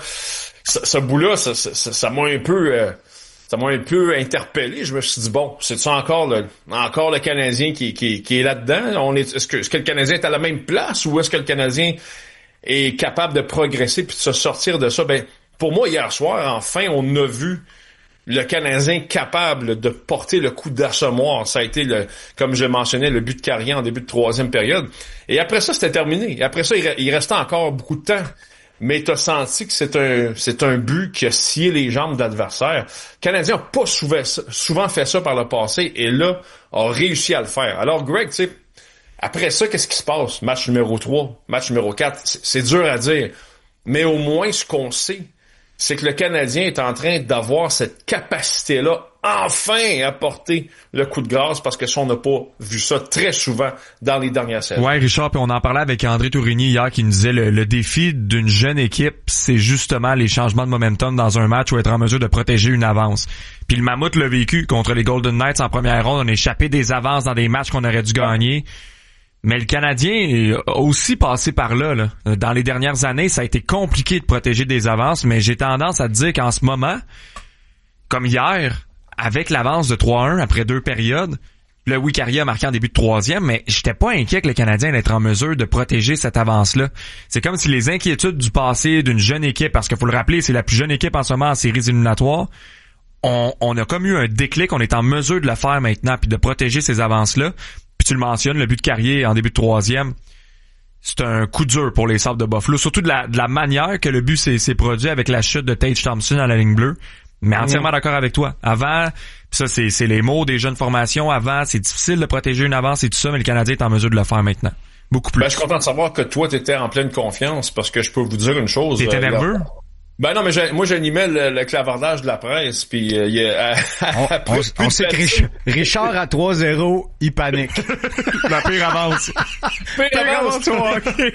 ce bout-là, ça m'a un peu ça m'a un peu interpellé. Je me suis dit, bon, c'est ça encore le Canadien qui est là-dedans? Est-ce que le Canadien est à la même place ou est-ce que le Canadien est capable de progresser puis de se sortir de ça? Ben, pour moi, hier soir, enfin, on a vu le Canadien capable de porter le coup d'assommoir. Ça a été, comme je mentionnais, le but de Carrier en début de troisième période. Et après ça, c'était terminé. Et après ça, il restait encore beaucoup de temps. Mais t'as senti que c'est un but qui a scié les jambes d'adversaires. Le Canadien n'a pas souvent fait ça par le passé et là, a réussi à le faire. Alors, Greg, tu sais, après ça, qu'est-ce qui se passe? Match numéro 3, match numéro 4, c'est dur à dire. Mais au moins, ce qu'on sait, c'est que le Canadien est en train d'avoir cette capacité-là, enfin, à porter le coup de grâce, parce que ça, on n'a pas vu ça très souvent dans les dernières saisons. Ouais, Richard, puis on en parlait avec André Tourigny hier, qui nous disait le défi d'une jeune équipe, c'est justement les changements de momentum dans un match ou être en mesure de protéger une avance. Puis le Mammouth l'a vécu contre les Golden Knights en première ronde, on a échappé des avances dans des matchs qu'on aurait dû gagner. Mais le Canadien a aussi passé par là. Dans les dernières années, ça a été compliqué de protéger des avances, mais j'ai tendance à te dire qu'en ce moment, comme hier, avec l'avance de 3-1 après 2 périodes, le Carrier a marqué en début de troisième, mais j'étais pas inquiet que le Canadien allait être en mesure de protéger cette avance-là. C'est comme si les inquiétudes du passé d'une jeune équipe, parce qu'il faut le rappeler, c'est la plus jeune équipe en ce moment en séries éliminatoires, on a comme eu un déclic, on est en mesure de le faire maintenant, puis de protéger ces avances-là. Puis tu le mentionnes, le but de Carrier en début de troisième, c'est un coup dur pour les Sabres de Buffalo, surtout de la manière que le but s'est produit avec la chute de Tage Thompson à la ligne bleue. Mais entièrement d'accord avec toi. Avant, ça c'est les mots des jeunes formations, avant, c'est difficile de protéger une avance et tout ça, mais le Canadien est en mesure de le faire maintenant. Beaucoup plus. Ben, je suis content de savoir que toi, t'étais en pleine confiance, parce que je peux vous dire une chose. T'étais nerveux? Ben non, mais moi j'animais le clavardage de la presse, puis on sait que Richard à 3-0, il panique. La pire avance. Pire avance, okay.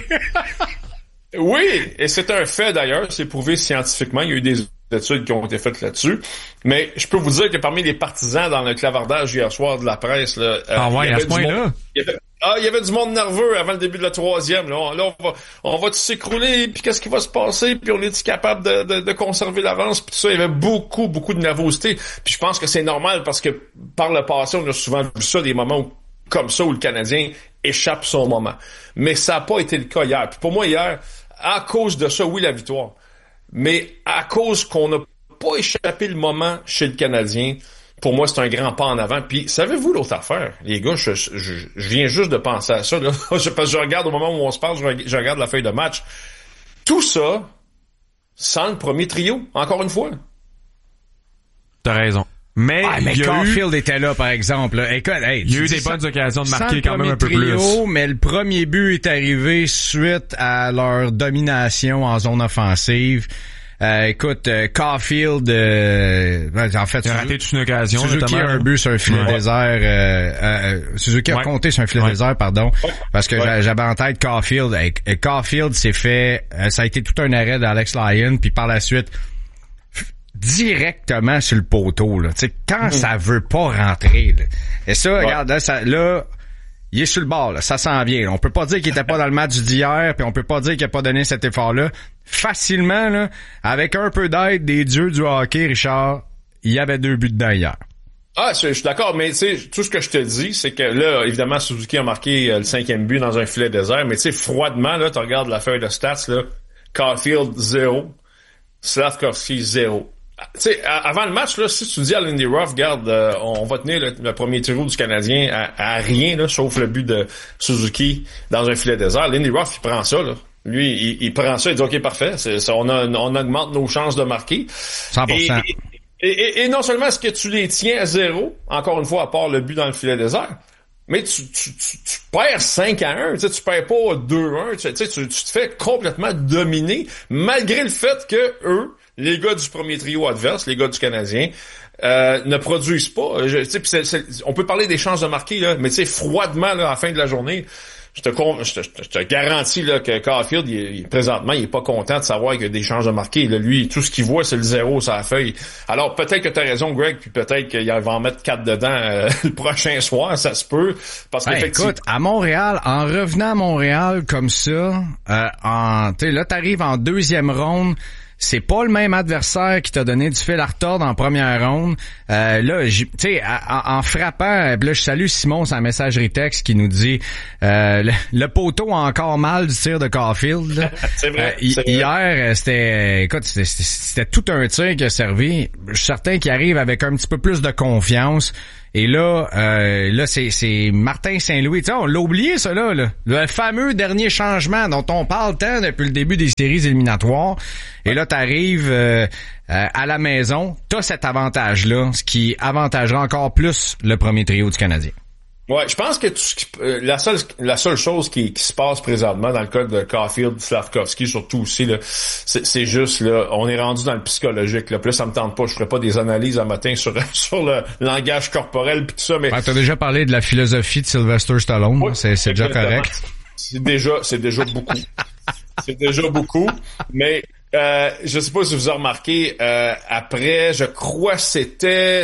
Oui, et c'est un fait d'ailleurs, c'est prouvé scientifiquement, il y a eu des études qui ont été faites là-dessus, mais je peux vous dire que parmi les partisans dans le clavardage hier soir de la presse, là, à ce point-là? Il y avait du monde nerveux avant le début de la troisième. Là, on va s'écrouler, puis qu'est-ce qui va se passer, puis on est-tu capable de conserver l'avance, puis tout ça. Il y avait beaucoup de nervosité. Puis je pense que c'est normal parce que par le passé, on a souvent vu ça, des moments comme ça où le Canadien échappe son moment. Mais ça n'a pas été le cas hier. Puis pour moi, hier, à cause de ça, oui, la victoire. Mais à cause qu'on n'a pas échappé le moment chez le Canadien, pour moi, c'est un grand pas en avant. Puis, savez-vous l'autre affaire? Les gars, je viens juste de penser à ça. Là. Parce que je regarde au moment où on se parle, je regarde la feuille de match. Tout ça sans le premier trio, encore une fois. T'as raison. Mais Caulfield était là, par exemple. Là. Écoute, il y a eu des bonnes occasions de marquer quand même un peu plus. Mais le premier but est arrivé suite à leur domination en zone offensive. Écoute, Caulfield, en fait, il a raté toute une occasion. Suzuki a un but sur un filet désert. Suzuki a compté sur un filet désert, pardon, parce que j'avais en tête Caulfield. Caulfield s'est fait, ça a été tout un arrêt d'Alex Lyon, puis par la suite, directement sur le poteau. Là, tu sais, quand ça veut pas rentrer. Là. Et ça, regarde, là, il est sur le bord, là, ça s'en vient. Là. On peut pas dire qu'il était pas dans le match d'hier, puis on peut pas dire qu'il a pas donné cet effort-là. Facilement, là, avec un peu d'aide des dieux du hockey, Richard, il y avait 2 buts dedans hier. Ah, je suis d'accord, mais tu sais, tout ce que je te dis, c'est que là, évidemment, Suzuki a marqué le 5e but dans un filet désert, mais tu sais, froidement, là, tu regardes la feuille de stats, là, Caulfield 0, Slavkovsky 0. Tu sais, avant le match, là, si tu dis à Lindy Ruff, regarde, on va tenir le premier trio du Canadien à rien, là, sauf le but de Suzuki dans un filet désert, Lindy Ruff, il prend ça, là. Lui, il prend ça, il dit, OK, parfait, on augmente nos chances de marquer. 100%. Et non seulement est-ce que tu les tiens à 0, encore une fois, à part le but dans le filet désert, mais tu perds 5-1, tu perds pas 2-1, tu te fais complètement dominer, malgré le fait que eux, les gars du premier trio adverse, les gars du Canadien, ne produisent pas. On peut parler des chances de marquer, là, mais froidement, là, à la fin de la journée, je te garantis là que Caulfield, présentement, il est pas content de savoir qu'il y a des chances de marquer. Là, lui, tout ce qu'il voit, c'est le 0 sur la feuille. Alors, peut-être que t'as raison, Greg, puis peut-être qu'il va en mettre 4 dedans le prochain soir, ça se peut. Parce qu'effectivement... Écoute, à Montréal, en revenant à Montréal comme ça, là, t'arrives en deuxième ronde. C'est pas le même adversaire qui t'a donné du fil à retordre en première ronde. Là, tu sais, en frappant, là, je salue Simon, c'est un messagerie texte qui nous dit le poteau a encore mal du tir de Caulfield. C'est vrai. Hier, c'était tout un tir qui a servi. Je suis certain qu'il arrive avec un petit peu plus de confiance. Et là, c'est Martin Saint-Louis. Tu sais, on l'a oublié, ça, là. Le fameux dernier changement dont on parle tant depuis le début des séries éliminatoires. Et là, t'arrives à la maison, t'as cet avantage-là, ce qui avantagera encore plus le premier trio du Canadien. Ouais, je pense que la seule chose qui se passe présentement dans le cas de Caulfield, Slavkovski surtout aussi là, c'est juste là, on est rendu dans le psychologique là. Puis là, ça me tente pas, je ferai pas des analyses à matin sur le langage corporel puis tout ça, mais t'as déjà parlé de la philosophie de Sylvester Stallone, ouais, c'est déjà correct. C'est déjà beaucoup. C'est déjà beaucoup, mais je sais pas si vous avez remarqué, après, je crois c'est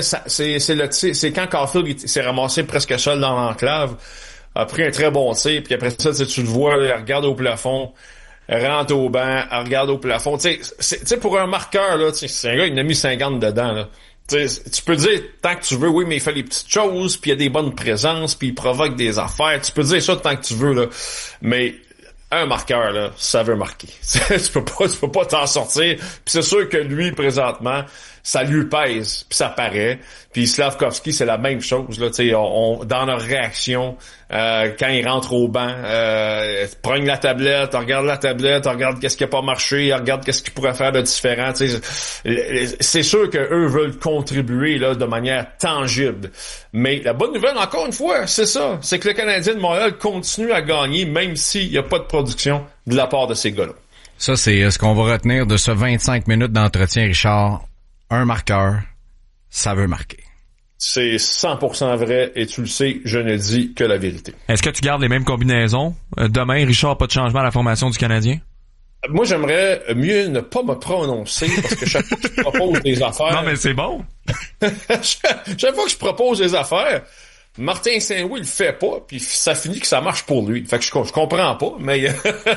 quand Caulfield s'est ramassé presque seul dans l'enclave, a pris un très bon tir, puis après ça, tu le vois, il regarde au plafond, rentre au banc, regarde au plafond. Tu sais, pour un marqueur, là, c'est un gars, il en a mis 50 dedans, là. Tu peux dire tant que tu veux, oui, mais il fait les petites choses, puis il y a des bonnes présences, puis il provoque des affaires. Tu peux dire ça tant que tu veux, là. Mais un marqueur, là, ça veut marquer. tu peux pas t'en sortir. Puis c'est sûr que lui, présentement, ça lui pèse, puis ça paraît. Puis Slavkovski, c'est la même chose, là. Tu sais, dans leur réaction, quand il rentre au banc, prenne la tablette, regarde qu'est-ce qui a pas marché, regarde qu'est-ce qu'il pourrait faire de différent. Tu sais, c'est sûr que eux veulent contribuer là de manière tangible. Mais la bonne nouvelle, encore une fois, c'est ça, c'est que le Canadien de Montréal continue à gagner, même s'il n'y a pas de production de la part de ces gars-là. Ça, c'est ce qu'on va retenir de ce 25 minutes d'entretien, Richard. Un marqueur, ça veut marquer. C'est 100% vrai et tu le sais, je ne dis que la vérité. Est-ce que tu gardes les mêmes combinaisons? Demain, Richard, pas de changement à la formation du Canadien? Moi, j'aimerais mieux ne pas me prononcer parce que chaque fois que je propose des affaires... Non, mais c'est bon! Chaque fois que je propose des affaires, Martin Saint-Louis le fait pas, puis ça finit que ça marche pour lui. Fait que je comprends pas, mais...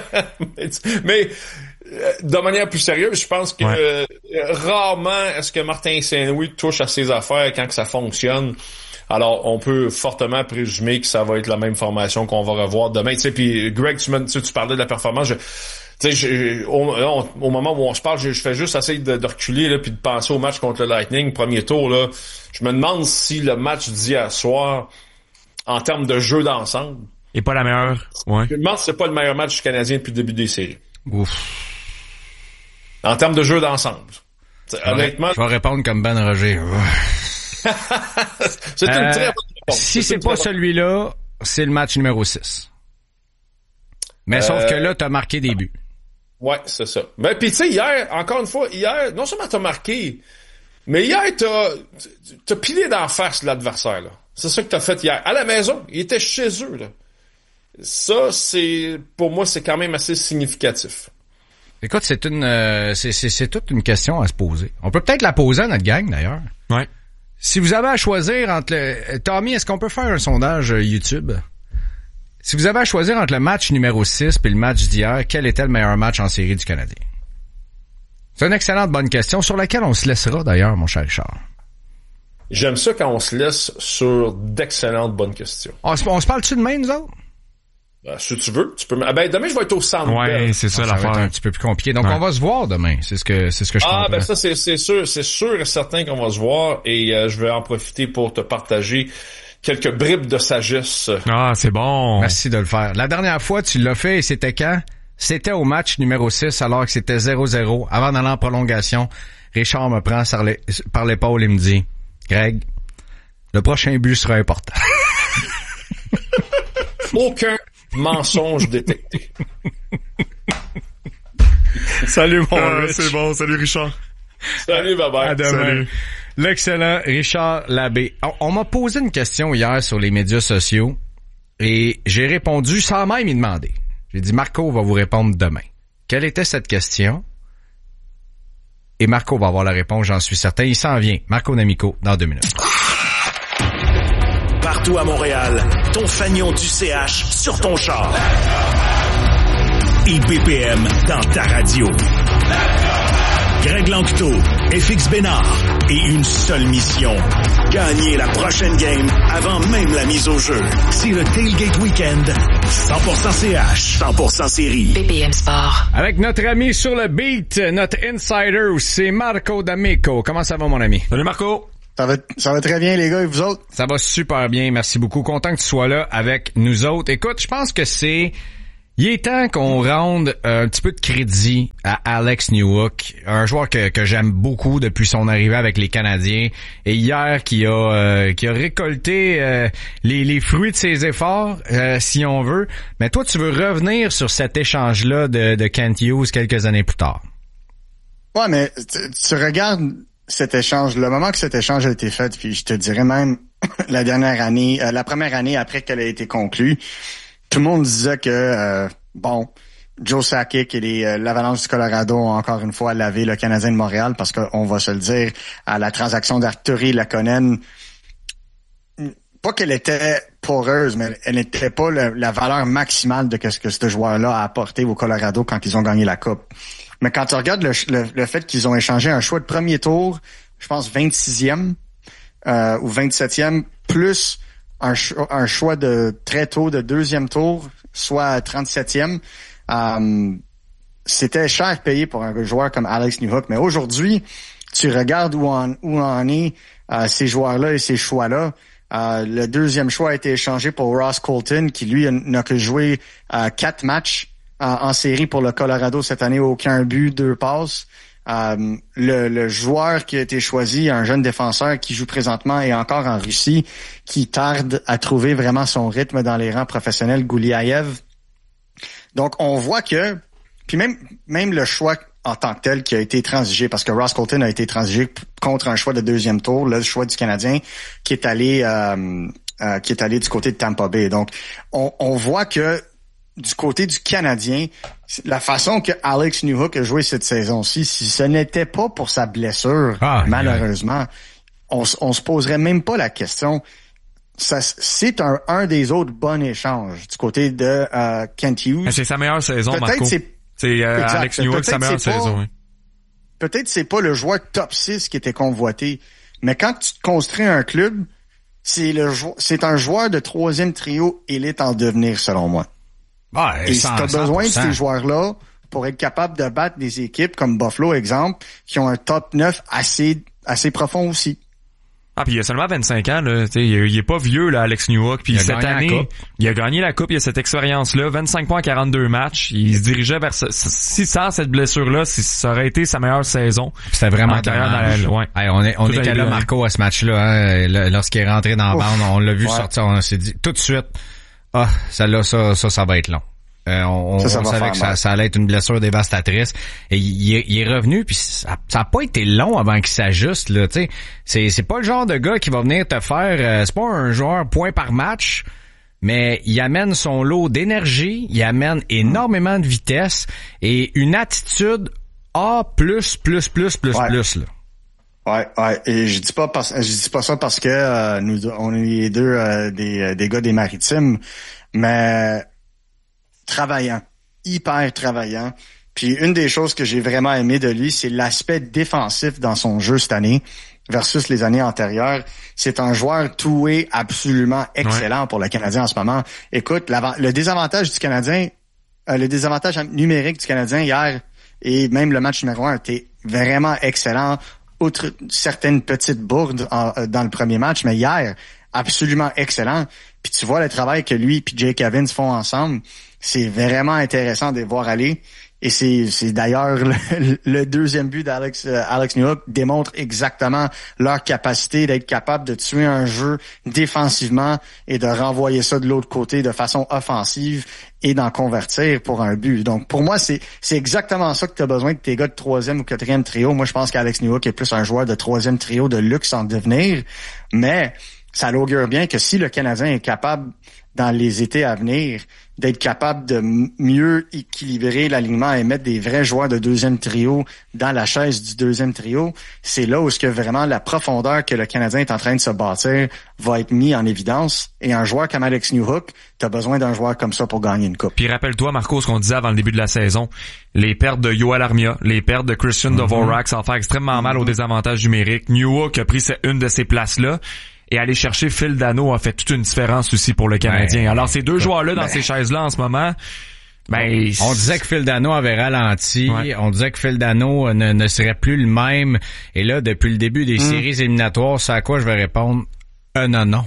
mais de manière plus sérieuse, je pense que rarement est-ce que Martin Saint-Louis touche à ses affaires quand que ça fonctionne. Alors, on peut fortement présumer que ça va être la même formation qu'on va revoir demain. Tu sais, puis Greg, tu parlais de la performance. Au moment où on se parle, je fais juste essayer de reculer là, puis de penser au match contre le Lightning, premier tour. Là, je me demande si le match d'hier soir, en termes de jeu d'ensemble, est pas la meilleure. Ouais. Je me demande si c'est pas le meilleur match du Canadien depuis le début des séries. Ouf. En termes de jeu d'ensemble. Honnêtement. Je vais répondre comme Ben Roger. C'est une très bonne réponse. Si c'est pas celui-là, c'est le match numéro 6. Mais sauf que là, t'as marqué des buts. Ouais, c'est ça. Mais puis tu sais, hier, encore une fois, non seulement t'as marqué, mais hier, t'as pilé d'en face l'adversaire, là. C'est ça que t'as fait hier. À la maison, il était chez eux, là. Ça, pour moi, c'est quand même assez significatif. Écoute, c'est toute une question à se poser. On peut peut-être la poser à notre gang, d'ailleurs. Ouais. Si vous avez à choisir entre Tommy, est-ce qu'on peut faire un sondage YouTube? Si vous avez à choisir entre le match numéro 6 et le match d'hier, quel était le meilleur match en série du Canadien? C'est une excellente bonne question sur laquelle on se laissera, d'ailleurs, mon cher Richard. J'aime ça quand on se laisse sur d'excellentes bonnes questions. On se parle-tu de même, nous autres? Si tu veux, tu peux. Demain je vais être au centre. Ouais, c'est ça l'affaire. Ça va être un petit peu plus compliqué. Donc on va se voir demain. C'est ce que je comprends. Ben ça c'est sûr et certain qu'on va se voir et je vais en profiter pour te partager quelques bribes de sagesse. Ah, c'est bon. Merci de le faire. La dernière fois tu l'as fait et c'était quand? C'était au match numéro 6 alors que c'était 0-0 avant d'aller en prolongation. Richard me prend par l'épaule et me dit Greg, le prochain but sera important. Aucun mensonge détecté. Salut mon Rich. C'est bon, salut Richard. Salut, bye bye. À demain. Salut. L'excellent Richard Labbé. On m'a posé une question hier sur les médias sociaux Et j'ai répondu sans même y demander. J'ai dit, Marco va vous répondre demain. Quelle était cette question? Et Marco va avoir la réponse, j'en suis certain. Il s'en vient. Marco D'Amico, dans 2 minutes. Partout à Montréal, ton fanion du CH sur ton char. Et BPM dans ta radio. Greg Lanctot, FX Bénard et une seule mission. Gagner la prochaine game avant même la mise au jeu. C'est le Tailgate Weekend. 100% CH, 100% série. BPM Sport. Avec notre ami sur le beat, notre insider, c'est Marco D'Amico. Comment ça va, mon ami? Salut Marco. Ça va très bien, les gars, et vous autres? Ça va super bien, merci beaucoup. Content que tu sois là avec nous autres. Écoute, je pense que il est temps qu'on rende un petit peu de crédit à Alex Newhook, un joueur que j'aime beaucoup depuis son arrivée avec les Canadiens, et hier qui a récolté les fruits de ses efforts, si on veut. Mais toi, tu veux revenir sur cet échange-là de Kent Hughes quelques années plus tard. Ouais, mais tu regardes cet échange, le moment que cet échange a été fait, puis je te dirais même la première année après qu'elle a été conclue, tout le monde disait que, Joe Sakic et l'Avalanche du Colorado ont encore une fois lavé le Canadien de Montréal parce qu'on va se le dire, à la transaction d'Arturi Lakonen, pas qu'elle était poreuse, mais elle n'était pas la valeur maximale de ce que ce joueur-là a apporté au Colorado quand ils ont gagné la Coupe. Mais quand tu regardes le fait qu'ils ont échangé un choix de premier tour, je pense 26e ou 27e, plus un choix de très tôt de deuxième tour, soit 37e. C'était cher payé pour un joueur comme Alex Newhook. Mais aujourd'hui, tu regardes où en est ces joueurs-là et ces choix-là. Le deuxième choix a été échangé pour Ross Colton, qui lui n'a que joué 4 matchs en série pour le Colorado cette année, aucun but, 2 passes. Le joueur qui a été choisi, un jeune défenseur qui joue présentement et encore en Russie, qui tarde à trouver vraiment son rythme dans les rangs professionnels, Gouliaev. Donc, on voit que, puis même le choix en tant que tel qui a été transigé, parce que Ross Colton a été transigé contre un choix de deuxième tour, le choix du Canadien, qui est allé du côté de Tampa Bay. Donc, on voit que du côté du Canadien, la façon que Alex Newhook a joué cette saison-ci, si ce n'était pas pour sa blessure, malheureusement, on se poserait même pas la question. C'est un des autres bons échanges du côté de Kent Hughes. C'est sa meilleure saison, Marco. C'est Alex Newhook, sa meilleure saison. Oui. Peut-être c'est pas le joueur top 6 qui était convoité, mais quand tu te construis un club, c'est un joueur de troisième trio élite en devenir, selon moi. Et si tu as besoin de ces joueurs-là pour être capable de battre des équipes comme Buffalo, exemple, qui ont un top 9 assez profond aussi. Ah, puis il a seulement 25 ans, là. Il est pas vieux, là, Alex Newhook. Puis cette année, il a gagné la Coupe, il a cette expérience-là, 25 points en 42 matchs. Il se dirigeait vers si sans cette blessure-là, ça aurait été sa meilleure saison. C'était vraiment dommage. On était là, Marco, à ce match-là, hein, lorsqu'il est rentré dans la bande, on l'a vu sortir, on s'est dit tout de suite, ça va être long. On savait que ça allait être une blessure dévastatrice. Et il est revenu, puis ça a pas été long avant qu'il s'ajuste, là, tu sais. C'est pas le genre de gars qui va venir te faire, c'est pas un joueur point par match, mais il amène son lot d'énergie, il amène énormément de vitesse et une attitude A+++++, là. Ouais, et je dis pas ça parce que on est les deux des gars des Maritimes, mais hyper travaillant. Puis une des choses que j'ai vraiment aimé de lui, c'est l'aspect défensif dans son jeu cette année versus les années antérieures. C'est un joueur two-way absolument excellent pour le Canadien en ce moment. Écoute, le désavantage du Canadien, le désavantage numérique du Canadien hier et même le match numéro 1 était vraiment excellent, outre certaines petites bourdes dans le premier match, mais hier, absolument excellent. Puis tu vois le travail que lui et Jake Evans font ensemble. C'est vraiment intéressant de les voir aller. Et c'est d'ailleurs le deuxième but d'Alex Newhook démontre exactement leur capacité d'être capable de tuer un jeu défensivement et de renvoyer ça de l'autre côté de façon offensive et d'en convertir pour un but. Donc pour moi, c'est exactement ça que tu as besoin de tes gars de troisième ou quatrième trio. Moi, je pense qu'Alex Newhook est plus un joueur de troisième trio de luxe en devenir, mais ça l'augure bien que si le Canadien est capable dans les étés à venir, d'être capable de mieux équilibrer l'alignement et mettre des vrais joueurs de deuxième trio dans la chaise du deuxième trio, c'est là où ce que vraiment la profondeur que le Canadien est en train de se bâtir va être mis en évidence. Et un joueur comme Alex Newhook, t'as besoin d'un joueur comme ça pour gagner une coupe. Puis rappelle-toi, Marco, ce qu'on disait avant le début de la saison, les pertes de Yoel Armia, les pertes de Christian Dvorak, ça va faire extrêmement mal au désavantage numérique. Newhook a pris une de ces places-là. Et aller chercher Phil Danault a fait toute une différence aussi pour le Canadien. Alors, ces deux joueurs-là dans ces chaises-là en ce moment, on disait que Phil Danault avait ralenti. Ouais. On disait que Phil Danault ne serait plus le même. Et là, depuis le début des séries éliminatoires, c'est à quoi je vais répondre? Non.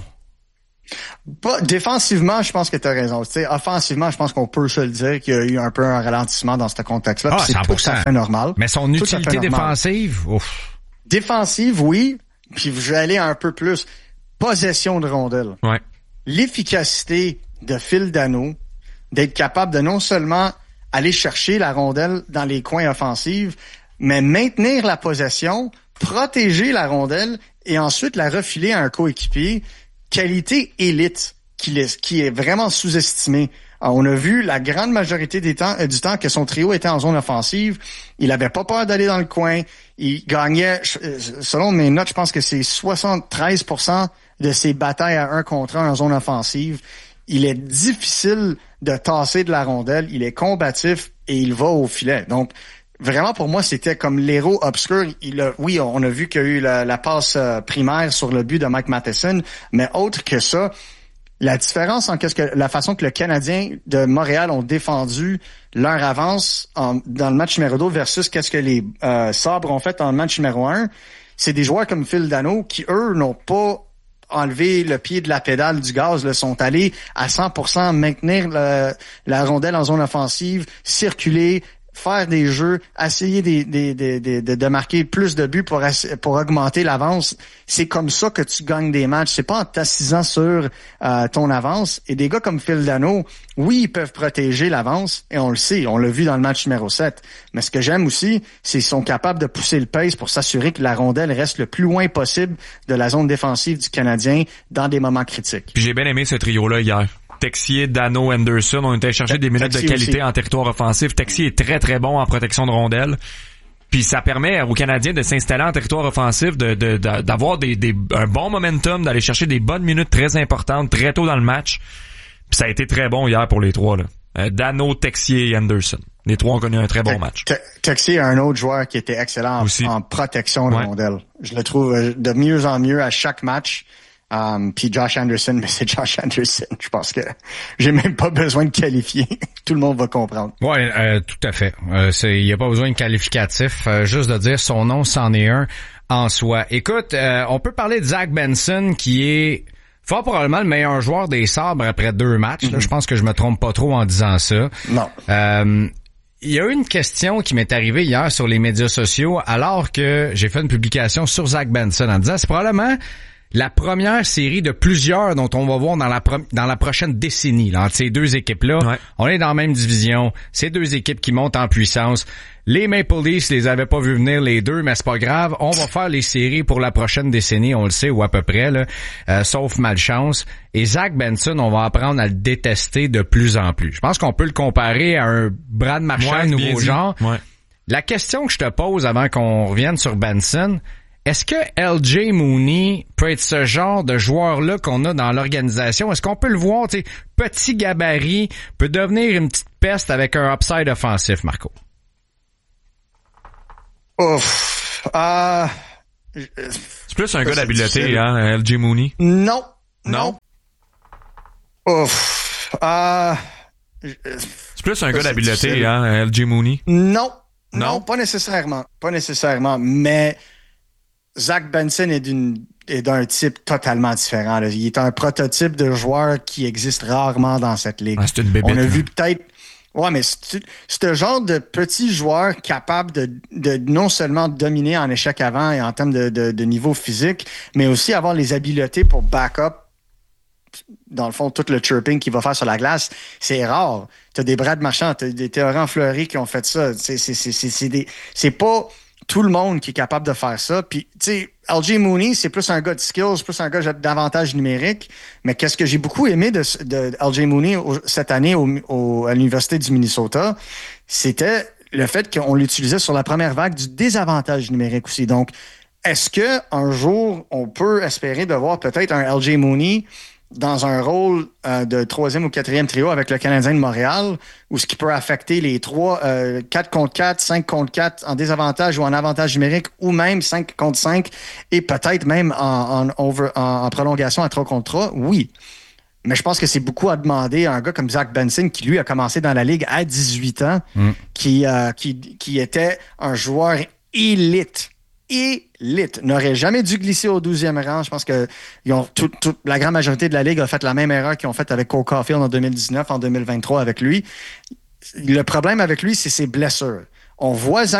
Défensivement, je pense que tu as raison. T'sais, offensivement, je pense qu'on peut se le dire qu'il y a eu un peu un ralentissement dans ce contexte-là. C'est 100%. Tout à fait normal. Mais son utilité défensive, ouf. Défensive, oui. Puis je vais aller un peu plus. Possession de rondelle. Ouais. L'efficacité de Phil Danault d'être capable de non seulement aller chercher la rondelle dans les coins offensifs, mais maintenir la possession, protéger la rondelle et ensuite la refiler à un coéquipier. Qualité élite qui est vraiment sous-estimée. Alors, on a vu la grande majorité du temps que son trio était en zone offensive. Il avait pas peur d'aller dans le coin. Il gagnait, selon mes notes, je pense que c'est 73% de ses batailles à 1 contre 1 en zone offensive. Il est difficile de tasser de la rondelle. Il est combatif et il va au filet. Donc, vraiment, pour moi, c'était comme l'héros obscur. Oui, on a vu qu'il y a eu la passe primaire sur le but de Mike Matheson, mais autre que ça, la différence en la façon que le Canadien de Montréal ont défendu leur avance dans le match numéro 2 versus qu'est-ce que les Sabres ont fait dans le match numéro 1, c'est des joueurs comme Phil Danault qui, eux, n'ont pas enlevé le pied de la pédale du gaz, là, sont allés à 100% maintenir la rondelle en zone offensive, circuler, faire des jeux, essayer de marquer plus de buts pour augmenter l'avance. C'est comme ça que tu gagnes des matchs. C'est pas en t'assisant sur ton avance. Et des gars comme Phil Danault, oui, ils peuvent protéger l'avance, et on le sait, on l'a vu dans le match numéro 7. Mais ce que j'aime aussi, c'est qu'ils sont capables de pousser le pace pour s'assurer que la rondelle reste le plus loin possible de la zone défensive du Canadien dans des moments critiques. Puis j'ai bien aimé ce trio-là hier. Texier, Danault, Anderson, on était chercher des minutes de qualité aussi en territoire offensif. Texier est très très bon en protection de rondelles. Puis ça permet aux Canadiens de s'installer en territoire offensif, d'avoir un bon momentum, d'aller chercher des bonnes minutes très importantes très tôt dans le match. Puis ça a été très bon hier pour les trois là. Danault, Texier et Anderson. Les trois ont connu un très bon match. Texier est un autre joueur qui était excellent en protection de rondelles. Je le trouve de mieux en mieux à chaque match. Puis Josh Anderson, mais c'est Josh Anderson. Je pense que j'ai même pas besoin de qualifier. Tout le monde va comprendre. Ouais, tout à fait. Il y a pas besoin de qualificatif. Juste de dire son nom, c'en est un en soi. Écoute, on peut parler de Zach Benson qui est fort probablement le meilleur joueur des Sabres après 2 matchs. Là, je pense que je me trompe pas trop en disant ça. Non. Il y a eu une question qui m'est arrivée hier sur les médias sociaux alors que j'ai fait une publication sur Zach Benson en disant c'est probablement la première série de plusieurs dont on va voir dans la prochaine décennie là, entre ces deux équipes-là. Ouais. On est dans la même division. Ces deux équipes qui montent en puissance. Les Maple Leafs les avaient pas vu venir les deux, mais c'est pas grave. On va faire les séries pour la prochaine décennie, on le sait, ou à peu près, là, sauf malchance. Et Zach Benson, on va apprendre à le détester de plus en plus. Je pense qu'on peut le comparer à un Brad Marchand nouveau genre. Ouais. La question que je te pose avant qu'on revienne sur Benson, est-ce que LJ Mooney peut être ce genre de joueur-là qu'on a dans l'organisation? Est-ce qu'on peut le voir, tu sais, petit gabarit, peut devenir une petite peste avec un upside offensif, Marco? Ouf. C'est plus un gars d'habileté, hein, LJ Mooney? Non. Ouf. C'est plus un gars d'habileté, hein, LJ Mooney? Non, pas nécessairement. Pas nécessairement, mais Zach Benson est d'un type totalement différent. Là. Il est un prototype de joueur qui existe rarement dans cette ligue. Ah, c'est une bébête. On a vu peut-être... Ouais, mais c'est un genre de petit joueur capable de non seulement dominer en échec avant et en termes de niveau physique, mais aussi avoir les habiletés pour back-up, dans le fond, tout le chirping qu'il va faire sur la glace. C'est rare. T'as des Brad Marchand, t'as des Théorant Fleury qui ont fait ça. C'est pas tout le monde qui est capable de faire ça. Puis, tu sais, LJ Mooney, c'est plus un gars de skills, plus un gars d'avantage numérique. Mais qu'est-ce que j'ai beaucoup aimé de LJ Mooney cette année à l'Université du Minnesota, c'était le fait qu'on l'utilisait sur la première vague du désavantage numérique aussi. Donc, est-ce que un jour, on peut espérer de voir peut-être un LJ Mooney dans un rôle de 3e ou 4e trio avec le Canadien de Montréal, ou ce qui peut affecter les 4 contre 4, 5 contre 4 en désavantage ou en avantage numérique, ou même 5 contre 5, et peut-être même en prolongation à 3 contre 3, oui. Mais je pense que c'est beaucoup à demander à un gars comme Zach Benson, qui lui a commencé dans la Ligue à 18 ans, qui était un joueur élite, n'aurait jamais dû glisser au 12e rang. Je pense que la grande majorité de la Ligue a fait la même erreur qu'ils ont faite avec Cole Caulfield en 2019, en 2023 avec lui. Le problème avec lui, c'est ses blessures. On voit Zach